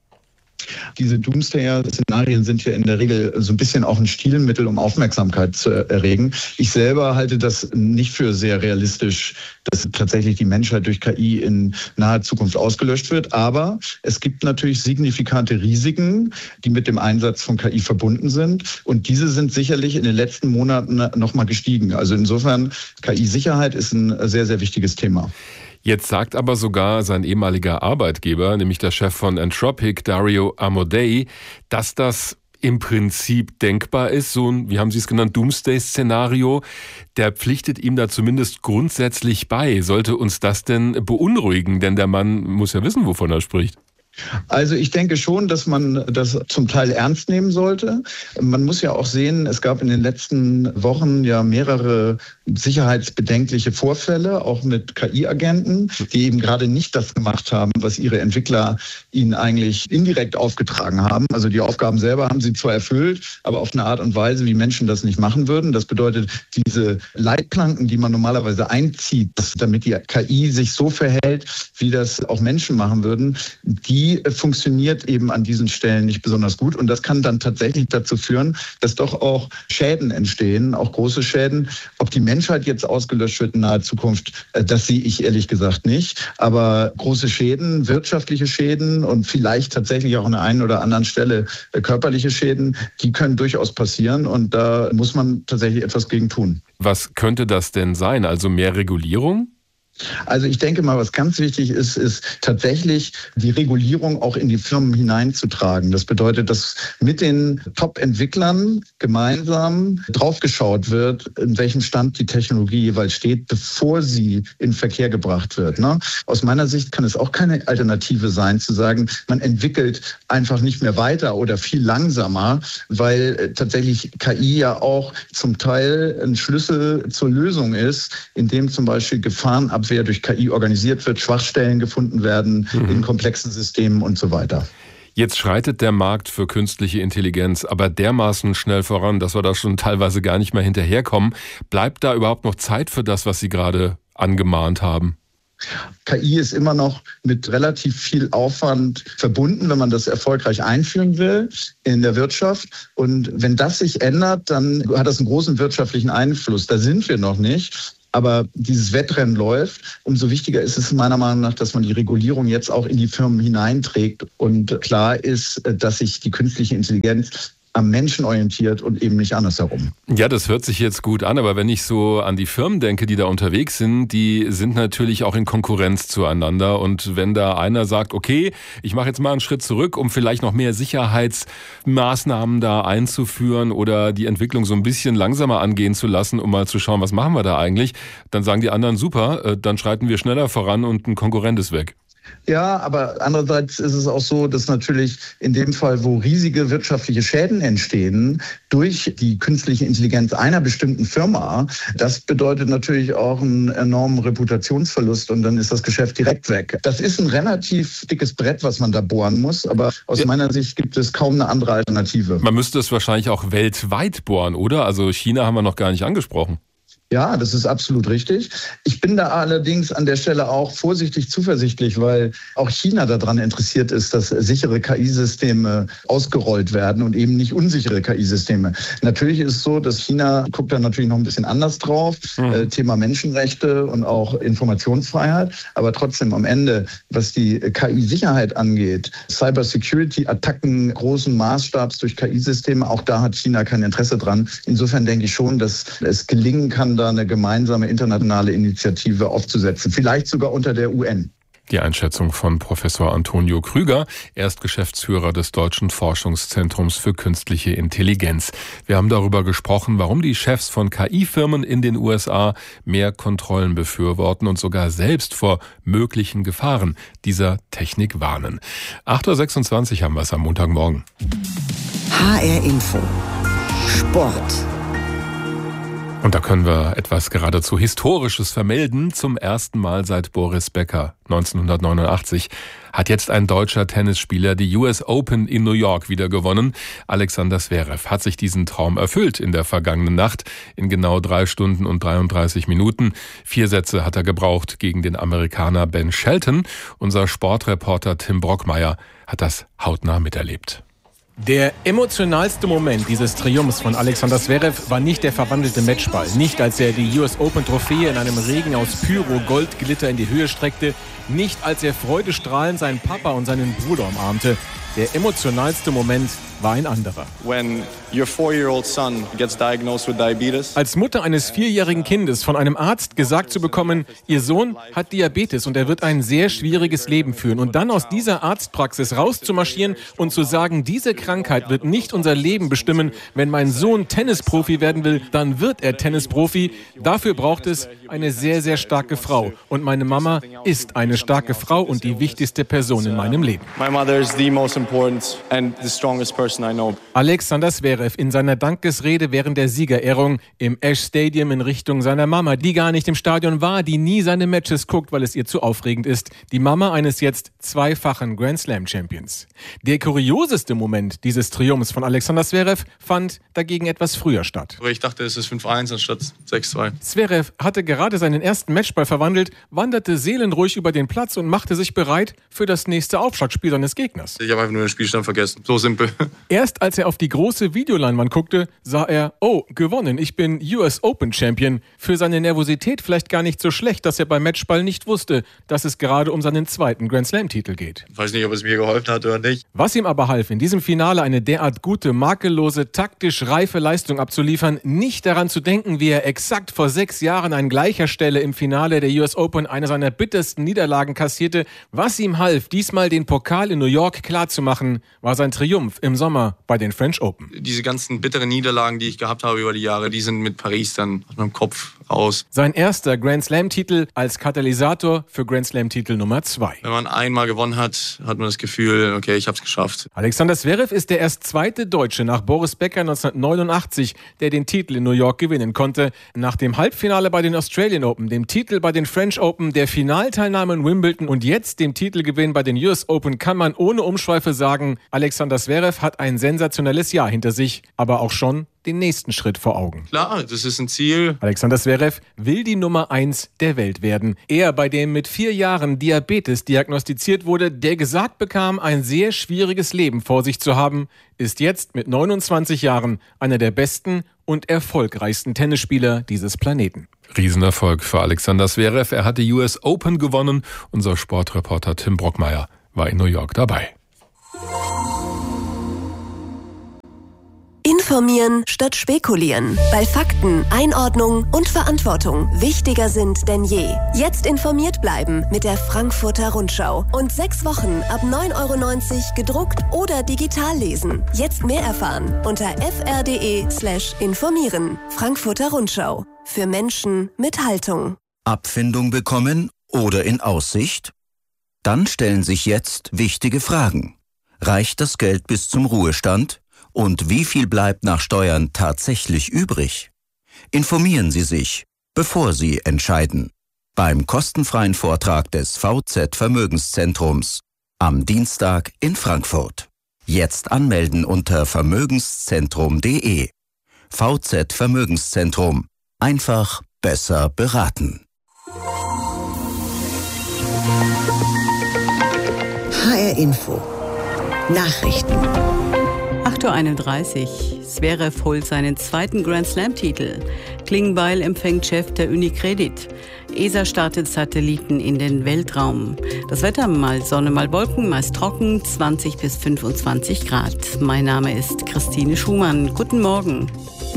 Diese Doomsday-Szenarien sind ja in der Regel so ein bisschen auch ein Stilmittel, um Aufmerksamkeit zu erregen. Ich selber halte das nicht für sehr realistisch, dass tatsächlich die Menschheit durch KI in naher Zukunft ausgelöscht wird. Aber es gibt natürlich signifikante Risiken, die mit dem Einsatz von KI verbunden sind. Und diese sind sicherlich in den letzten Monaten nochmal gestiegen. Also insofern, KI-Sicherheit ist ein sehr, sehr wichtiges Thema. Jetzt sagt aber sogar sein ehemaliger Arbeitgeber, nämlich der Chef von Anthropic, Dario Amodei, dass das im Prinzip denkbar ist, so ein, wie haben Sie es genannt, Doomsday-Szenario. Der pflichtet ihm da zumindest grundsätzlich bei. Sollte uns das denn beunruhigen? Denn der Mann muss ja wissen, wovon er spricht. Also ich denke schon, dass man das zum Teil ernst nehmen sollte. Man muss ja auch sehen, es gab in den letzten Wochen ja mehrere sicherheitsbedenkliche Vorfälle, auch mit KI-Agenten, die eben gerade nicht das gemacht haben, was ihre Entwickler ihnen eigentlich indirekt aufgetragen haben. Also die Aufgaben selber haben sie zwar erfüllt, aber auf eine Art und Weise, wie Menschen das nicht machen würden. Das bedeutet, diese Leitplanken, die man normalerweise einzieht, damit die KI sich so verhält, wie das auch Menschen machen würden, die funktioniert eben an diesen Stellen nicht besonders gut. Und das kann dann tatsächlich dazu führen, dass doch auch Schäden entstehen, auch große Schäden. Ob die Menschheit jetzt ausgelöscht wird in naher Zukunft, das sehe ich ehrlich gesagt nicht. Aber große Schäden, wirtschaftliche Schäden und vielleicht tatsächlich auch an der einen oder anderen Stelle körperliche Schäden, die können durchaus passieren. Und da muss man tatsächlich etwas gegen tun. Was könnte das denn sein? Also mehr Regulierung? Also ich denke mal, was ganz wichtig ist, ist tatsächlich die Regulierung auch in die Firmen hineinzutragen. Das bedeutet, dass mit den Top-Entwicklern gemeinsam draufgeschaut wird, in welchem Stand die Technologie jeweils steht, bevor sie in Verkehr gebracht wird. Aus meiner Sicht kann es auch keine Alternative sein, zu sagen, man entwickelt einfach nicht mehr weiter oder viel langsamer, weil tatsächlich KI ja auch zum Teil ein Schlüssel zur Lösung ist, indem zum Beispiel Gefahrenabwehr durch KI organisiert wird, Schwachstellen gefunden werden in komplexen Systemen und so weiter. Jetzt schreitet der Markt für künstliche Intelligenz aber dermaßen schnell voran, dass wir da schon teilweise gar nicht mehr hinterherkommen. Bleibt da überhaupt noch Zeit für das, was Sie gerade angemahnt haben? KI ist immer noch mit relativ viel Aufwand verbunden, wenn man das erfolgreich einführen will in der Wirtschaft. Und wenn das sich ändert, dann hat das einen großen wirtschaftlichen Einfluss. Da sind wir noch nicht. Aber dieses Wettrennen läuft. Umso wichtiger ist es meiner Meinung nach, dass man die Regulierung jetzt auch in die Firmen hineinträgt. Und klar ist, dass sich die künstliche Intelligenz am Menschen orientiert und eben nicht andersherum. Ja, das hört sich jetzt gut an, aber wenn ich so an die Firmen denke, die da unterwegs sind, die sind natürlich auch in Konkurrenz zueinander. Und wenn da einer sagt, okay, ich mache jetzt mal einen Schritt zurück, um vielleicht noch mehr Sicherheitsmaßnahmen da einzuführen oder die Entwicklung so ein bisschen langsamer angehen zu lassen, um mal zu schauen, was machen wir da eigentlich, dann sagen die anderen, super, dann schreiten wir schneller voran und ein Konkurrent ist weg. Ja, aber andererseits ist es auch so, dass natürlich in dem Fall, wo riesige wirtschaftliche Schäden entstehen durch die künstliche Intelligenz einer bestimmten Firma, das bedeutet natürlich auch einen enormen Reputationsverlust und dann ist das Geschäft direkt weg. Das ist ein relativ dickes Brett, was man da bohren muss, aber aus meiner Sicht gibt es kaum eine andere Alternative. Man müsste es wahrscheinlich auch weltweit bohren, oder? Also China haben wir noch gar nicht angesprochen. Ja, das ist absolut richtig. Ich bin da allerdings an der Stelle auch vorsichtig zuversichtlich, weil auch China daran interessiert ist, dass sichere KI-Systeme ausgerollt werden und eben nicht unsichere KI-Systeme. Natürlich ist es so, dass China guckt da natürlich noch ein bisschen anders drauf, Thema Menschenrechte und auch Informationsfreiheit. Aber trotzdem am Ende, was die KI-Sicherheit angeht, Cybersecurity-Attacken großen Maßstabs durch KI-Systeme, auch da hat China kein Interesse dran. Insofern denke ich schon, dass es gelingen kann, da eine gemeinsame internationale Initiative aufzusetzen, vielleicht sogar unter der UN. Die Einschätzung von Professor Antonio Krüger, er ist Geschäftsführer des Deutschen Forschungszentrums für künstliche Intelligenz. Wir haben darüber gesprochen, warum die Chefs von KI-Firmen in den USA mehr Kontrollen befürworten und sogar selbst vor möglichen Gefahren dieser Technik warnen. 8.26 Uhr haben wir es am Montagmorgen. HR Info. Sport. Und da können wir etwas geradezu Historisches vermelden. Zum ersten Mal seit Boris Becker 1989 hat jetzt ein deutscher Tennisspieler die US Open in New York wieder gewonnen. Alexander Zverev hat sich diesen Traum erfüllt in der vergangenen Nacht in genau 3 Stunden und 33 Minuten. 4 Sätze hat er gebraucht gegen den Amerikaner Ben Shelton. Unser Sportreporter Tim Brockmeier hat das hautnah miterlebt. Der emotionalste Moment dieses Triumphs von Alexander Zverev war nicht der verwandelte Matchball. Nicht, als er die US Open-Trophäe in einem Regen aus Pyro-Goldglitter in die Höhe streckte. Nicht, als er freudestrahlend seinen Papa und seinen Bruder umarmte. Der emotionalste Moment war ein anderer. When your 4-year-old son gets diagnosed with diabetes. Als Mutter eines 4-jährigen Kindes von einem Arzt gesagt zu bekommen, ihr Sohn hat Diabetes und er wird ein sehr schwieriges Leben führen. Und dann aus dieser Arztpraxis rauszumarschieren und zu sagen, diese Krankheit wird nicht unser Leben bestimmen. Wenn mein Sohn Tennisprofi werden will, dann wird er Tennisprofi. Dafür braucht es eine sehr, sehr starke Frau. Und meine Mama ist eine starke Frau und die wichtigste Person in meinem Leben. My mother is the most important and the strongest person I know. Alexander Zverev in seiner Dankesrede während der Siegerehrung im Ash Stadium in Richtung seiner Mama, die gar nicht im Stadion war, die nie seine Matches guckt, weil es ihr zu aufregend ist. Die Mama eines jetzt 2-fachen Grand Slam Champions. Der kurioseste Moment dieses Triumphs von Alexander Zverev fand dagegen etwas früher statt. Ich dachte, es ist 5-1 anstatt 6-2. Zverev hatte gerade seinen ersten Matchball verwandelt, wanderte seelenruhig über den Platz und machte sich bereit für das nächste Aufschlagspiel seines Gegners. Ich habe einfach nur den Spielstand vergessen. So simpel. Erst als er auf die große Videoleinwand guckte, sah er, oh, gewonnen, ich bin US Open Champion. Für seine Nervosität vielleicht gar nicht so schlecht, dass er beim Matchball nicht wusste, dass es gerade um seinen 2. Grand Slam Titel geht. Ich weiß nicht, ob es mir geholfen hat oder nicht. Was ihm aber half, in diesem Finale eine derart gute, makellose, taktisch reife Leistung abzuliefern, nicht daran zu denken, wie er exakt vor 6 Jahren an gleicher Stelle im Finale der US Open eine seiner bittersten Niederlagen kassierte. Was ihm half, diesmal den Pokal in New York klarzumachen, war sein Triumph im Sommer bei den French Open. Diese ganzen bitteren Niederlagen, die ich gehabt habe über die Jahre, die sind mit Paris dann aus meinem Kopf raus. Sein erster Grand Slam-Titel als Katalysator für Grand Slam-Titel Nummer 2. Wenn man einmal gewonnen hat, hat man das Gefühl, okay, ich habe es geschafft. Alexander Zverev ist der erst 2. Deutsche nach Boris Becker 1989, der den Titel in New York gewinnen konnte. Nach dem Halbfinale bei den Australian Open, dem Titel bei den French Open, der Finalteilnahme in Wimbledon und jetzt dem Titelgewinn bei den US Open kann man ohne Umschweife sagen, Alexander Zverev hat ein sensationelles Jahr hinter sich, aber auch schon den nächsten Schritt vor Augen. Klar, das ist ein Ziel. Alexander Zverev will die Nummer 1 der Welt werden. Er, bei dem mit 4 Jahren Diabetes diagnostiziert wurde, der gesagt bekam, ein sehr schwieriges Leben vor sich zu haben, ist jetzt mit 29 Jahren einer der besten und erfolgreichsten Tennisspieler dieses Planeten. Riesenerfolg für Alexander Zverev. Er hat die US Open gewonnen. Unser Sportreporter Tim Brockmeier war in New York dabei. Informieren statt spekulieren. Weil Fakten, Einordnung und Verantwortung wichtiger sind denn je. Jetzt informiert bleiben mit der Frankfurter Rundschau. Und 6 Wochen ab 9,90 € gedruckt oder digital lesen. Jetzt mehr erfahren unter fr.de/informieren. Frankfurter Rundschau. Für Menschen mit Haltung. Abfindung bekommen oder in Aussicht? Dann stellen sich jetzt wichtige Fragen. Reicht das Geld bis zum Ruhestand? Und wie viel bleibt nach Steuern tatsächlich übrig? Informieren Sie sich, bevor Sie entscheiden. Beim kostenfreien Vortrag des VZ Vermögenszentrums am Dienstag in Frankfurt. Jetzt anmelden unter vermögenszentrum.de. VZ Vermögenszentrum. Einfach besser beraten. HR Info. Nachrichten. 8:31 Uhr. Zverev holt seinen zweiten Grand-Slam-Titel. Klingbeil empfängt Chef der Unicredit. ESA startet Satelliten in den Weltraum. Das Wetter mal Sonne, mal Wolken, meist trocken, 20 bis 25 Grad. Mein Name ist Christine Schumann. Guten Morgen.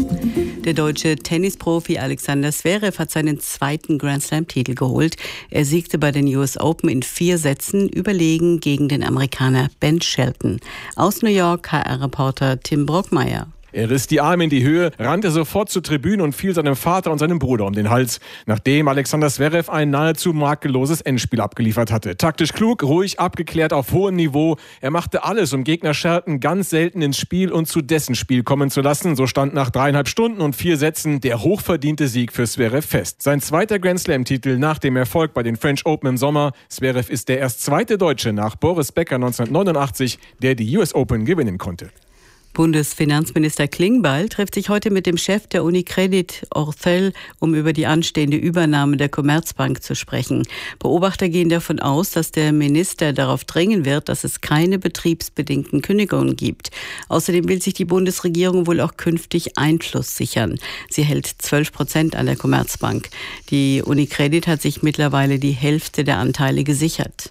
Der deutsche Tennisprofi Alexander Zverev hat seinen zweiten Grand-Slam-Titel geholt. Er siegte bei den US Open in 4 Sätzen überlegen gegen den Amerikaner Ben Shelton. Aus New York HR-Reporter Tim Brockmeier. Er riss die Arme in die Höhe, rannte sofort zur Tribüne und fiel seinem Vater und seinem Bruder um den Hals, nachdem Alexander Zverev ein nahezu makelloses Endspiel abgeliefert hatte. Taktisch klug, ruhig, abgeklärt, auf hohem Niveau. Er machte alles, um Gegner Shelton ganz selten ins Spiel und zu dessen Spiel kommen zu lassen. So stand nach 3,5 Stunden und 4 Sätzen der hochverdiente Sieg für Zverev fest. Sein zweiter Grand-Slam-Titel nach dem Erfolg bei den French Open im Sommer. Zverev ist der erst zweite Deutsche nach Boris Becker 1989, der die US Open gewinnen konnte. Bundesfinanzminister Klingbeil trifft sich heute mit dem Chef der Unicredit, Orthel, um über die anstehende Übernahme der Commerzbank zu sprechen. Beobachter gehen davon aus, dass der Minister darauf drängen wird, dass es keine betriebsbedingten Kündigungen gibt. Außerdem will sich die Bundesregierung wohl auch künftig Einfluss sichern. Sie hält 12% an der Commerzbank. Die Unicredit hat sich mittlerweile die Hälfte der Anteile gesichert.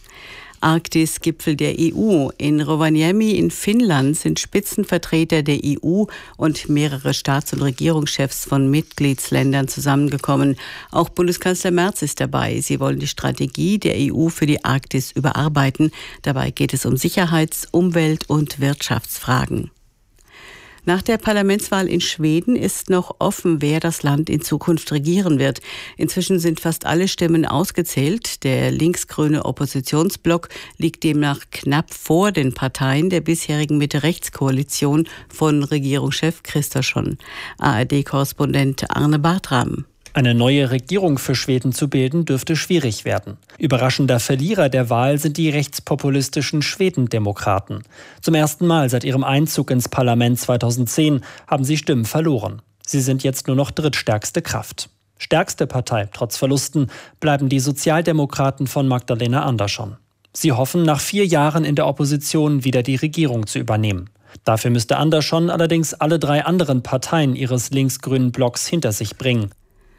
Arktis-Gipfel der EU. In Rovaniemi in Finnland sind Spitzenvertreter der EU und mehrere Staats- und Regierungschefs von Mitgliedsländern zusammengekommen. Auch Bundeskanzler Merz ist dabei. Sie wollen die Strategie der EU für die Arktis überarbeiten. Dabei geht es um Sicherheits-, Umwelt- und Wirtschaftsfragen. Nach der Parlamentswahl in Schweden ist noch offen, wer das Land in Zukunft regieren wird. Inzwischen sind fast alle Stimmen ausgezählt. Der linksgrüne Oppositionsblock liegt demnach knapp vor den Parteien der bisherigen Mitte-Rechts-Koalition von Regierungschef Kristersson. ARD-Korrespondent Arne Bartram. Eine neue Regierung für Schweden zu bilden, dürfte schwierig werden. Überraschender Verlierer der Wahl sind die rechtspopulistischen Schwedendemokraten. Zum ersten Mal seit ihrem Einzug ins Parlament 2010 haben sie Stimmen verloren. Sie sind jetzt nur noch drittstärkste Kraft. Stärkste Partei, trotz Verlusten, bleiben die Sozialdemokraten von Magdalena Andersson. Sie hoffen, nach 4 Jahren in der Opposition wieder die Regierung zu übernehmen. Dafür müsste Andersson allerdings alle 3 anderen Parteien ihres linksgrünen Blocks hinter sich bringen.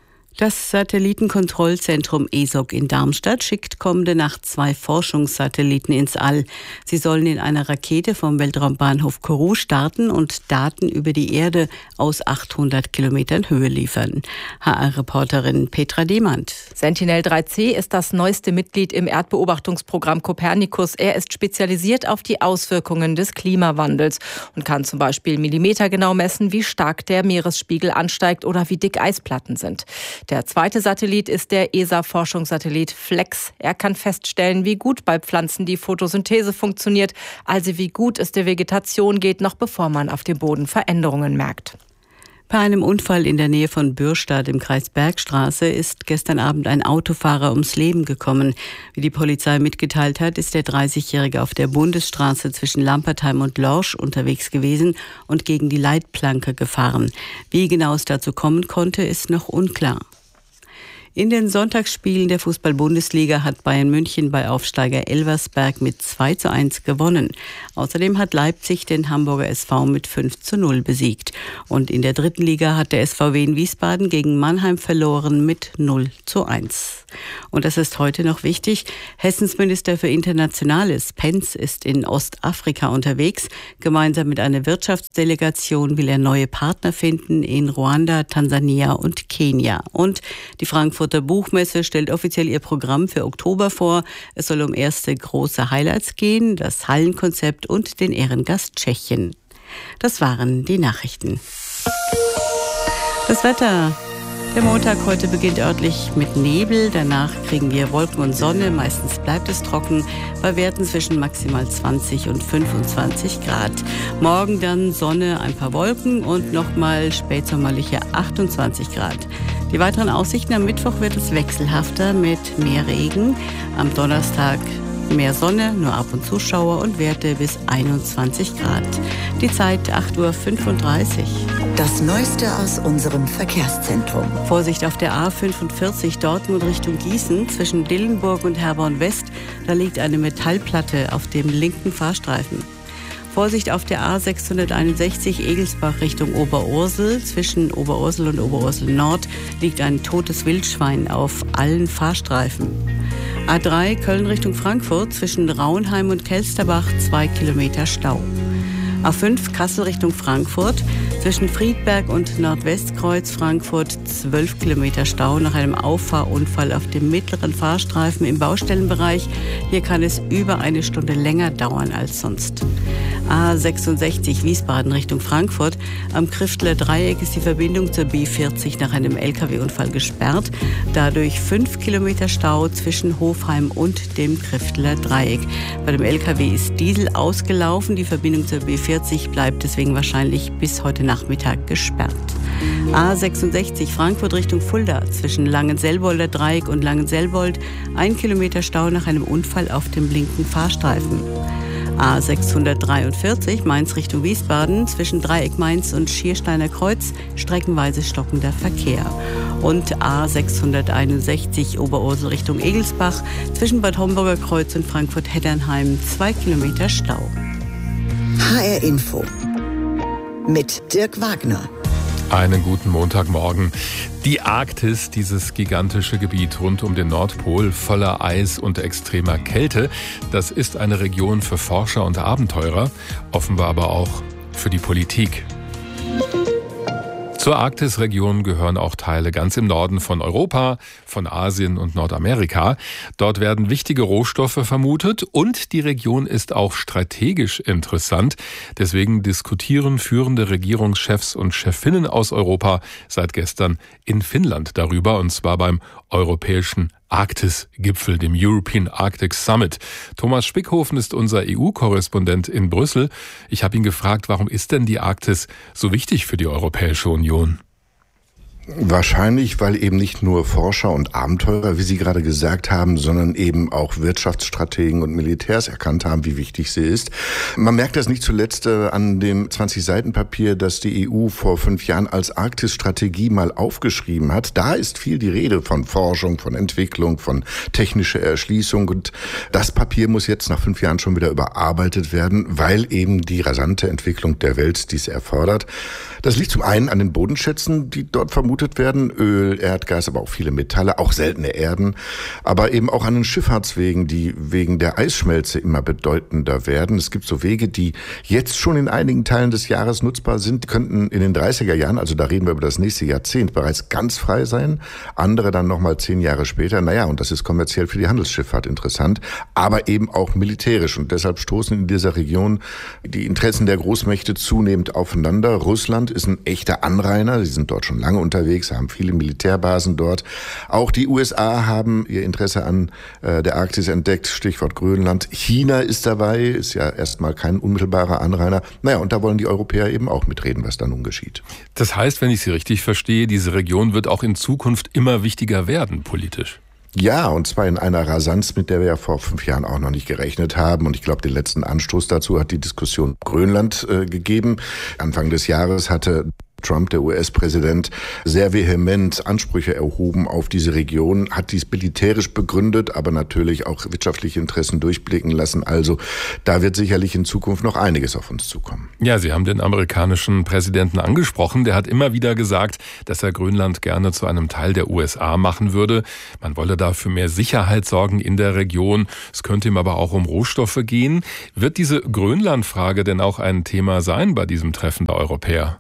Das Satellitenkontrollzentrum ESOC in Darmstadt schickt kommende Nacht 2 Forschungssatelliten ins All. Sie sollen in einer Rakete vom Weltraumbahnhof Kourou starten und Daten über die Erde aus 800 Kilometern Höhe liefern. HR-Reporterin Petra Demand. Sentinel-3C ist das neueste Mitglied im Erdbeobachtungsprogramm Copernicus. Er ist spezialisiert auf die Auswirkungen des Klimawandels und kann zum Beispiel millimetergenau messen, wie stark der Meeresspiegel ansteigt oder wie dick Eisplatten sind. Der zweite Satellit ist der ESA-Forschungssatellit FLEX. Er kann feststellen, wie gut bei Pflanzen die Photosynthese funktioniert, also wie gut es der Vegetation geht, noch bevor man auf dem Boden Veränderungen merkt. Bei einem Unfall in der Nähe von Bürstadt im Kreis Bergstraße ist gestern Abend ein Autofahrer ums Leben gekommen. Wie die Polizei mitgeteilt hat, ist der 30-Jährige auf der Bundesstraße zwischen Lampertheim und Lorsch unterwegs gewesen und gegen die Leitplanke gefahren. Wie genau es dazu kommen konnte, ist noch unklar. In den Sonntagsspielen der Fußball-Bundesliga hat Bayern München bei Aufsteiger Elversberg mit 2:1 gewonnen. Außerdem hat Leipzig den Hamburger SV mit 5:0 besiegt. Und in der dritten Liga hat der SVW in Wiesbaden gegen Mannheim verloren mit 0:1. Und das ist heute noch wichtig. Hessens Minister für Internationales, Penz, ist in Ostafrika unterwegs. Gemeinsam mit einer Wirtschaftsdelegation will er neue Partner finden in Ruanda, Tansania und Kenia. Und die Frankfurter Buchmesse stellt offiziell ihr Programm für Oktober vor. Es soll um erste große Highlights gehen, das Hallenkonzept und den Ehrengast Tschechien. Das waren die Nachrichten. Das Wetter. Der Montag heute beginnt örtlich mit Nebel, danach kriegen wir Wolken und Sonne, meistens bleibt es trocken, bei Werten zwischen maximal 20 und 25 Grad. Morgen dann Sonne, ein paar Wolken und nochmal spätsommerliche 28 Grad. Die weiteren Aussichten: am Mittwoch wird es wechselhafter mit mehr Regen, am Donnerstag mehr Sonne, nur ab und zu Schauer und Werte bis 21 Grad. Die Zeit 8:35 Uhr. Das Neueste aus unserem Verkehrszentrum. Vorsicht auf der A45 Dortmund Richtung Gießen zwischen Dillenburg und Herborn West. Da liegt eine Metallplatte auf dem linken Fahrstreifen. Vorsicht auf der A661 Egelsbach Richtung Oberursel. Zwischen Oberursel und Oberursel Nord liegt ein totes Wildschwein auf allen Fahrstreifen. A3 Köln Richtung Frankfurt zwischen Rauenheim und Kelsterbach 2 Kilometer Stau. A5 Kassel Richtung Frankfurt zwischen Friedberg und Nordwestkreuz Frankfurt 12 Kilometer Stau nach einem Auffahrunfall auf dem mittleren Fahrstreifen im Baustellenbereich. Hier kann es über eine Stunde länger dauern als sonst. A66 Wiesbaden Richtung Frankfurt. Am Kriftler Dreieck ist die Verbindung zur B40 nach einem LKW-Unfall gesperrt. Dadurch 5 Kilometer Stau zwischen Hofheim und dem Kriftler Dreieck. Bei dem LKW ist Diesel ausgelaufen. Die Verbindung zur B40 bleibt deswegen wahrscheinlich bis heute Nachmittag gesperrt. A66 Frankfurt Richtung Fulda zwischen Langenselbolder Dreieck und Langenselbold 1 Kilometer Stau nach einem Unfall auf dem linken Fahrstreifen. A643 Mainz Richtung Wiesbaden zwischen Dreieck Mainz und Schiersteiner Kreuz streckenweise stockender Verkehr. Und A661 Oberursel Richtung Egelsbach zwischen Bad Homburger Kreuz und Frankfurt-Heddernheim 2 Kilometer Stau. HR Info mit Dirk Wagner. Einen guten Montagmorgen. Die Arktis, dieses gigantische Gebiet rund um den Nordpol, voller Eis und extremer Kälte, das ist eine Region für Forscher und Abenteurer, offenbar aber auch für die Politik. Zur Arktisregion gehören auch Teile ganz im Norden von Europa, von Asien und Nordamerika. Dort werden wichtige Rohstoffe vermutet und die Region ist auch strategisch interessant. Deswegen diskutieren führende Regierungschefs und Chefinnen aus Europa seit gestern in Finnland darüber, und zwar beim Europäischen Arktis-Gipfel, dem European Arctic Summit. Thomas Spickhofen ist unser EU-Korrespondent in Brüssel. Ich habe ihn gefragt, warum ist denn die Arktis so wichtig für die Europäische Union? Wahrscheinlich, weil eben nicht nur Forscher und Abenteurer, wie Sie gerade gesagt haben, sondern eben auch Wirtschaftsstrategen und Militärs erkannt haben, wie wichtig sie ist. Man merkt das nicht zuletzt an dem 20-Seiten-Papier, das die EU vor 5 Jahren als Arktis-Strategie mal aufgeschrieben hat. Da ist viel die Rede von Forschung, von Entwicklung, von technischer Erschließung. Und das Papier muss jetzt nach 5 Jahren schon wieder überarbeitet werden, weil eben die rasante Entwicklung der Welt dies erfordert. Das liegt zum einen an den Bodenschätzen, die dort vermutet werden. Öl, Erdgas, aber auch viele Metalle, auch seltene Erden. Aber eben auch an den Schifffahrtswegen, die wegen der Eisschmelze immer bedeutender werden. Es gibt so Wege, die jetzt schon in einigen Teilen des Jahres nutzbar sind. Die könnten in den 30er Jahren, also da reden wir über das nächste Jahrzehnt, bereits ganz frei sein. Andere dann nochmal 10 Jahre später. Naja, und das ist kommerziell für die Handelsschifffahrt interessant, aber eben auch militärisch. Und deshalb stoßen in dieser Region die Interessen der Großmächte zunehmend aufeinander. Russland ist ein echter Anrainer. Sie sind dort schon lange unterwegs, haben viele Militärbasen dort. Auch die USA haben ihr Interesse an der Arktis entdeckt, Stichwort Grönland. China ist dabei, ist ja erstmal kein unmittelbarer Anrainer. Naja, und da wollen die Europäer eben auch mitreden, was da nun geschieht. Das heißt, wenn ich Sie richtig verstehe, diese Region wird auch in Zukunft immer wichtiger werden, politisch. Ja, und zwar in einer Rasanz, mit der wir ja vor 5 Jahren auch noch nicht gerechnet haben. Und ich glaube, den letzten Anstoß dazu hat die Diskussion Grönland gegeben. Anfang des Jahres hatte Trump, der US-Präsident, sehr vehement Ansprüche erhoben auf diese Region, hat dies militärisch begründet, aber natürlich auch wirtschaftliche Interessen durchblicken lassen. Also da wird sicherlich in Zukunft noch einiges auf uns zukommen. Ja, Sie haben den amerikanischen Präsidenten angesprochen. Der hat immer wieder gesagt, dass er Grönland gerne zu einem Teil der USA machen würde. Man wolle da für mehr Sicherheit sorgen in der Region. Es könnte ihm aber auch um Rohstoffe gehen. Wird diese Grönland-Frage denn auch ein Thema sein bei diesem Treffen der Europäer?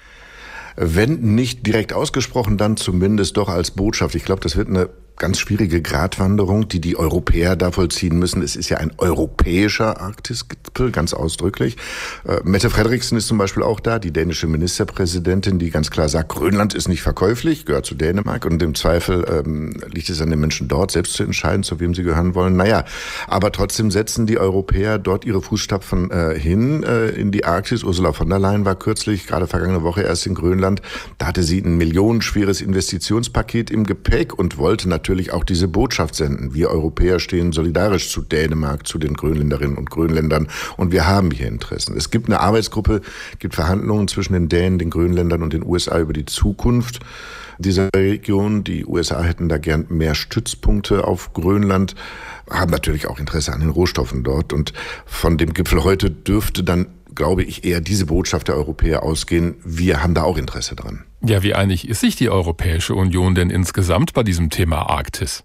Wenn nicht direkt ausgesprochen, dann zumindest doch als Botschaft. Ich glaube, das wird eine ganz schwierige Gratwanderung, die Europäer da vollziehen müssen. Es ist ja ein europäischer Arktisgipfel, ganz ausdrücklich. Mette Frederiksen ist zum Beispiel auch da, die dänische Ministerpräsidentin, die ganz klar sagt, Grönland ist nicht verkäuflich, gehört zu Dänemark und im Zweifel liegt es an den Menschen dort, selbst zu entscheiden, zu wem sie gehören wollen. Naja, aber trotzdem setzen die Europäer dort ihre Fußstapfen hin in die Arktis. Ursula von der Leyen war kürzlich, gerade vergangene Woche erst in Grönland. Da hatte sie ein millionenschweres Investitionspaket im Gepäck und wollte natürlich auch diese Botschaft senden. Wir Europäer stehen solidarisch zu Dänemark, zu den Grönländerinnen und Grönländern und wir haben hier Interessen. Es gibt eine Arbeitsgruppe, gibt Verhandlungen zwischen den Dänen, den Grönländern und den USA über die Zukunft dieser Region. Die USA hätten da gern mehr Stützpunkte auf Grönland, haben natürlich auch Interesse an den Rohstoffen dort und von dem Gipfel heute dürfte dann, glaube ich, eher diese Botschaft der Europäer ausgehen. Wir haben da auch Interesse dran. Ja, wie einig ist sich die Europäische Union denn insgesamt bei diesem Thema Arktis?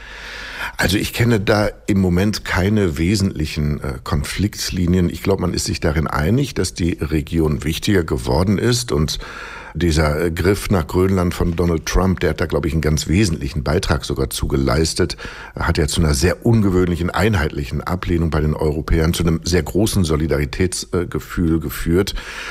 Also ich kenne da im Moment keine wesentlichen Konfliktlinien. Ich glaube, man ist sich darin einig, dass die Region wichtiger geworden ist und dieser Griff nach Grönland von Donald Trump, der hat da, glaube ich, einen ganz wesentlichen Beitrag sogar zugeleistet, hat ja zu einer sehr ungewöhnlichen, einheitlichen Ablehnung bei den Europäern, zu einem sehr großen Solidaritätsgefühl geführt.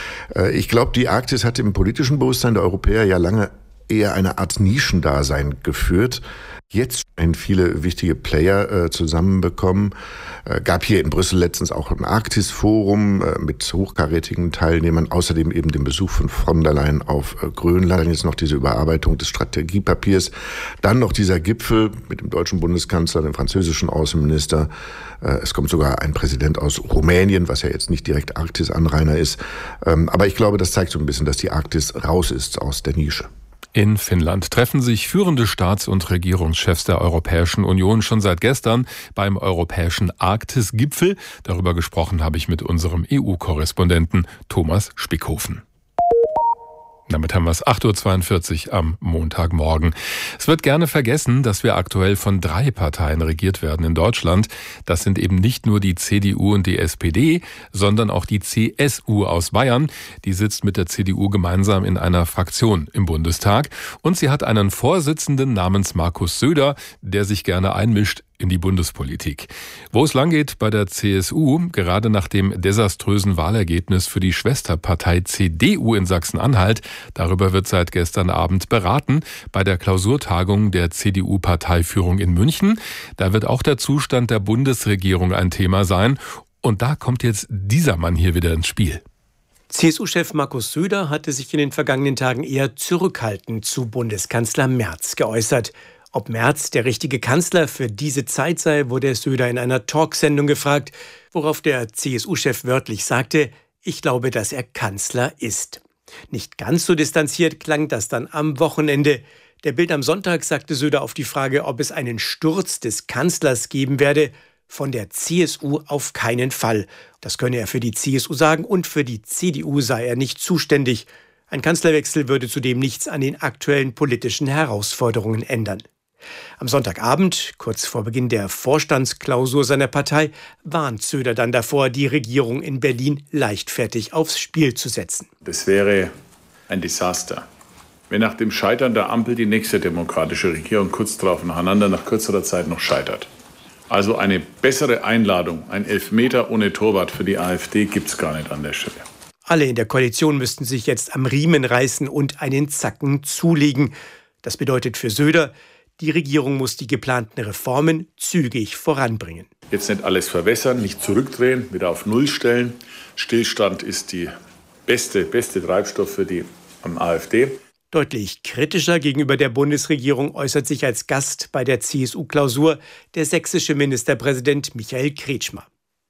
Ich glaube, die Arktis hat im politischen Bewusstsein der Europäer ja lange eher eine Art Nischendasein geführt. Jetzt scheinen viele wichtige Player zusammenbekommen. Gab hier in Brüssel letztens auch ein Arktis-Forum mit hochkarätigen Teilnehmern, außerdem eben den Besuch von der Leyen auf Grönland, jetzt noch diese Überarbeitung des Strategiepapiers, dann noch dieser Gipfel mit dem deutschen Bundeskanzler, dem französischen Außenminister. Es kommt sogar ein Präsident aus Rumänien, was ja jetzt nicht direkt Arktis-Anrainer ist. Aber ich glaube, das zeigt so ein bisschen, dass die Arktis raus ist aus der Nische. In Finnland treffen sich führende Staats- und Regierungschefs der Europäischen Union schon seit gestern beim europäischen Arktis-Gipfel. Darüber gesprochen habe ich mit unserem EU-Korrespondenten Thomas Spickhofen. Damit haben wir es 8.42 Uhr am Montagmorgen. Es wird gerne vergessen, dass wir aktuell von 3 Parteien regiert werden in Deutschland. Das sind eben nicht nur die CDU und die SPD, sondern auch die CSU aus Bayern. Die sitzt mit der CDU gemeinsam in einer Fraktion im Bundestag. Und sie hat einen Vorsitzenden namens Markus Söder, der sich gerne einmischt in die Bundespolitik. Wo es langgeht bei der CSU, gerade nach dem desaströsen Wahlergebnis für die Schwesterpartei CDU in Sachsen-Anhalt, darüber wird seit gestern Abend beraten bei der Klausurtagung der CDU-Parteiführung in München. Da wird auch der Zustand der Bundesregierung ein Thema sein. Und da kommt jetzt dieser Mann hier wieder ins Spiel. CSU-Chef Markus Söder hatte sich in den vergangenen Tagen eher zurückhaltend zu Bundeskanzler Merz geäußert. Ob Merz der richtige Kanzler für diese Zeit sei, wurde Söder in einer Talksendung gefragt, worauf der CSU-Chef wörtlich sagte, ich glaube, dass er Kanzler ist. Nicht ganz so distanziert klang das dann am Wochenende. Der Bild am Sonntag sagte Söder auf die Frage, ob es einen Sturz des Kanzlers geben werde, von der CSU auf keinen Fall. Das könne er für die CSU sagen und für die CDU sei er nicht zuständig. Ein Kanzlerwechsel würde zudem nichts an den aktuellen politischen Herausforderungen ändern. Am Sonntagabend, kurz vor Beginn der Vorstandsklausur seiner Partei, warnt Söder dann davor, die Regierung in Berlin leichtfertig aufs Spiel zu setzen. Das wäre ein Desaster, wenn nach dem Scheitern der Ampel die nächste demokratische Regierung kurz darauf nacheinander nach kürzerer Zeit noch scheitert. Also eine bessere Einladung, ein Elfmeter ohne Torwart für die AfD gibt es gar nicht an der Stelle. Alle in der Koalition müssten sich jetzt am Riemen reißen und einen Zacken zulegen. Das bedeutet für Söder, die Regierung muss die geplanten Reformen zügig voranbringen. Jetzt nicht alles verwässern, nicht zurückdrehen, wieder auf Null stellen. Stillstand ist die beste Treibstoff für die AfD. Deutlich kritischer gegenüber der Bundesregierung äußert sich als Gast bei der CSU-Klausur der sächsische Ministerpräsident Michael Kretschmer.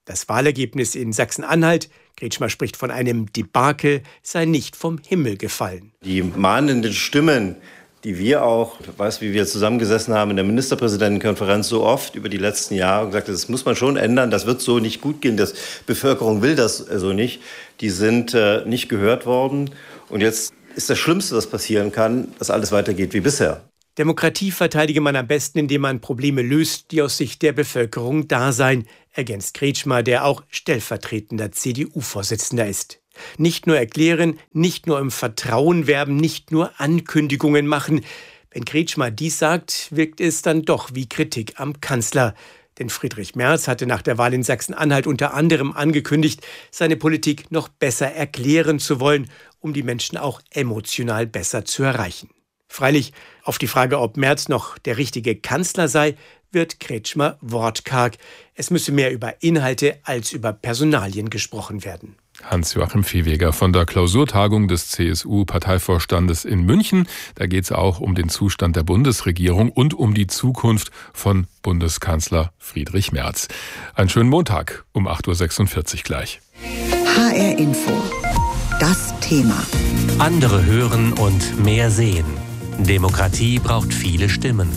Das Wahlergebnis in Sachsen-Anhalt, Kretschmer spricht von einem Debakel, sei nicht vom Himmel gefallen. Die mahnenden Stimmen, die wir auch, ich weiß, wie wir zusammengesessen haben in der Ministerpräsidentenkonferenz so oft über die letzten Jahre und gesagt, das muss man schon ändern, das wird so nicht gut gehen, die Bevölkerung will das so nicht, die sind nicht gehört worden. Und jetzt ist das Schlimmste, was passieren kann, dass alles weitergeht wie bisher. Demokratie verteidige man am besten, indem man Probleme löst, die aus Sicht der Bevölkerung da seien, ergänzt Kretschmer, der auch stellvertretender CDU-Vorsitzender ist. Nicht nur erklären, nicht nur im Vertrauen werben, nicht nur Ankündigungen machen. Wenn Kretschmer dies sagt, wirkt es dann doch wie Kritik am Kanzler. Denn Friedrich Merz hatte nach der Wahl in Sachsen-Anhalt unter anderem angekündigt, seine Politik noch besser erklären zu wollen, um die Menschen auch emotional besser zu erreichen. Freilich, auf die Frage, ob Merz noch der richtige Kanzler sei, wird Kretschmer wortkarg. Es müsse mehr über Inhalte als über Personalien gesprochen werden. Hans-Joachim Viehweger von der Klausurtagung des CSU-Parteivorstandes in München. Da geht es auch um den Zustand der Bundesregierung und um die Zukunft von Bundeskanzler Friedrich Merz. Einen schönen Montag um 8.46 Uhr gleich. HR Info. Das Thema. Andere hören und mehr sehen. Demokratie braucht viele Stimmen.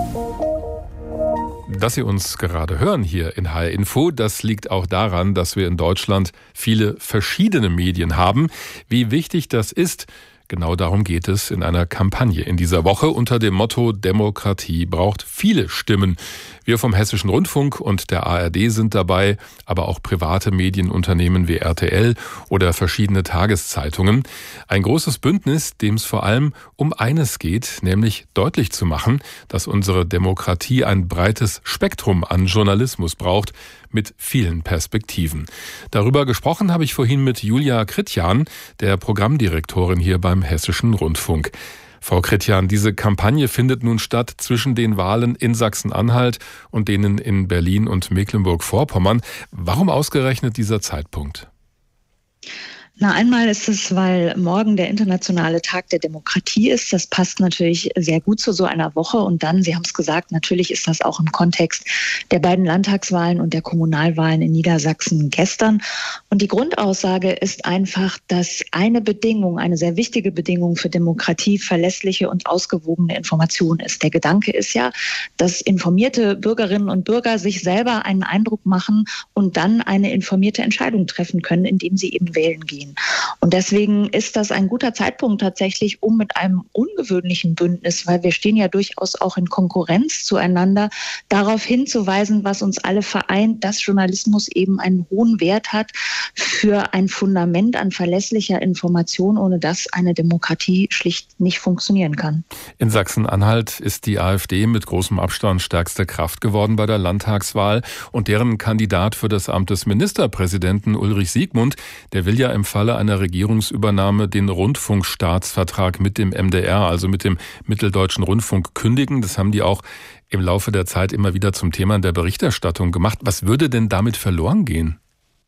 Dass Sie uns gerade hören hier in HR Info, das liegt auch daran, dass wir in Deutschland viele verschiedene Medien haben. Wie wichtig das ist, genau darum geht es in einer Kampagne in dieser Woche unter dem Motto Demokratie braucht viele Stimmen. Wir vom Hessischen Rundfunk und der ARD sind dabei, aber auch private Medienunternehmen wie RTL oder verschiedene Tageszeitungen. Ein großes Bündnis, dem es vor allem um eines geht, nämlich deutlich zu machen, dass unsere Demokratie ein breites Spektrum an Journalismus braucht, mit vielen Perspektiven. Darüber gesprochen habe ich vorhin mit Julia Kritjan, der Programmdirektorin hier beim Hessischen Rundfunk. Frau Kritjan, diese Kampagne findet nun statt zwischen den Wahlen in Sachsen-Anhalt und denen in Berlin und Mecklenburg-Vorpommern. Warum ausgerechnet dieser Zeitpunkt? Na, einmal ist es, weil morgen der internationale Tag der Demokratie ist. Das passt natürlich sehr gut zu so einer Woche. Und dann, Sie haben es gesagt, natürlich ist das auch im Kontext der beiden Landtagswahlen und der Kommunalwahlen in Niedersachsen gestern. Und die Grundaussage ist einfach, dass eine Bedingung, eine sehr wichtige Bedingung für Demokratie verlässliche und ausgewogene Information ist. Der Gedanke ist ja, dass informierte Bürgerinnen und Bürger sich selber einen Eindruck machen und dann eine informierte Entscheidung treffen können, indem sie eben wählen gehen. Und deswegen ist das ein guter Zeitpunkt tatsächlich, um mit einem ungewöhnlichen Bündnis, weil wir stehen ja durchaus auch in Konkurrenz zueinander, darauf hinzuweisen, was uns alle vereint, dass Journalismus eben einen hohen Wert hat für ein Fundament an verlässlicher Information, ohne das eine Demokratie schlicht nicht funktionieren kann. In Sachsen-Anhalt ist die AfD mit großem Abstand stärkste Kraft geworden bei der Landtagswahl und deren Kandidat für das Amt des Ministerpräsidenten Ulrich Siegmund, der will ja im Falle einer Regierungsübernahme den Rundfunkstaatsvertrag mit dem MDR, also mit dem Mitteldeutschen Rundfunk, kündigen. Das haben die auch im Laufe der Zeit immer wieder zum Thema in der Berichterstattung gemacht. Was würde denn damit verloren gehen?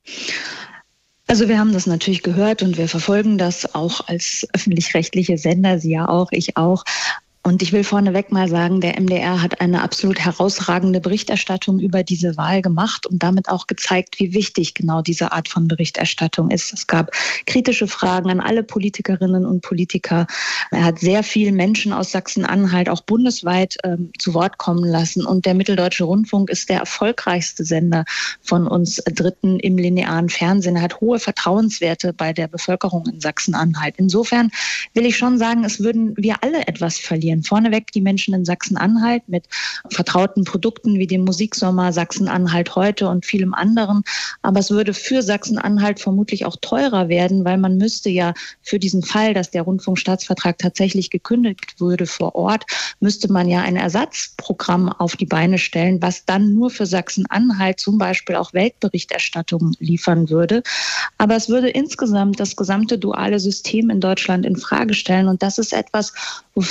Also wir haben das natürlich gehört und wir verfolgen das auch als öffentlich-rechtliche Sender, Sie ja auch, ich auch. Und ich will vorneweg mal sagen, der MDR hat eine absolut herausragende Berichterstattung über diese Wahl gemacht und damit auch gezeigt, wie wichtig genau diese Art von Berichterstattung ist. Es gab kritische Fragen an alle Politikerinnen und Politiker. Er hat sehr viele Menschen aus Sachsen-Anhalt, auch bundesweit, zu Wort kommen lassen. Und der Mitteldeutsche Rundfunk ist der erfolgreichste Sender von uns Dritten im linearen Fernsehen. Er hat hohe Vertrauenswerte bei der Bevölkerung in Sachsen-Anhalt. Insofern will ich schon sagen, es würden wir alle etwas verlieren. Vorneweg die Menschen in Sachsen-Anhalt mit vertrauten Produkten wie dem Musiksommer, Sachsen-Anhalt heute und vielem anderen. Aber es würde für Sachsen-Anhalt vermutlich auch teurer werden, weil man müsste ja für diesen Fall, dass der Rundfunkstaatsvertrag tatsächlich gekündigt würde vor Ort, müsste man ja ein Ersatzprogramm auf die Beine stellen, was dann nur für Sachsen-Anhalt zum Beispiel auch Weltberichterstattung liefern würde. Aber es würde insgesamt das gesamte duale System in Deutschland in Frage stellen. Und das ist etwas, wofür uns eigentlich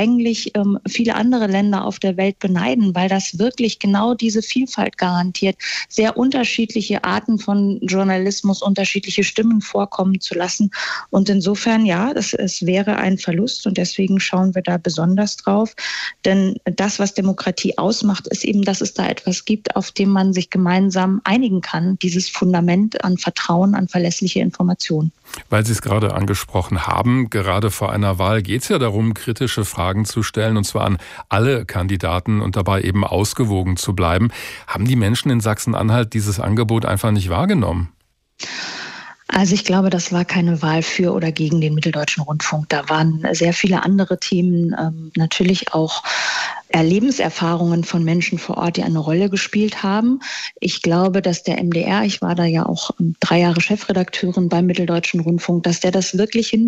eigentlich viele andere Länder auf der Welt beneiden, weil das wirklich genau diese Vielfalt garantiert, sehr unterschiedliche Arten von Journalismus, unterschiedliche Stimmen vorkommen zu lassen. Und insofern, ja, es wäre ein Verlust und deswegen schauen wir da besonders drauf. Denn das, was Demokratie ausmacht, ist eben, dass es da etwas gibt, auf dem man sich gemeinsam einigen kann, dieses Fundament an Vertrauen, an verlässliche Informationen. Weil Sie es gerade angesprochen haben, gerade vor einer Wahl geht es ja darum, kritische Fragen zu stellen, und zwar an alle Kandidaten und dabei eben ausgewogen zu bleiben. Haben die Menschen in Sachsen-Anhalt dieses Angebot einfach nicht wahrgenommen? Also ich glaube, das war keine Wahl für oder gegen den Mitteldeutschen Rundfunk. Da waren sehr viele andere Themen, natürlich auch Lebenserfahrungen von Menschen vor Ort, die eine Rolle gespielt haben. Ich glaube, dass der MDR, ich war da ja auch 3 Jahre Chefredakteurin beim Mitteldeutschen Rundfunk, dass der das wirklich hinbekommt,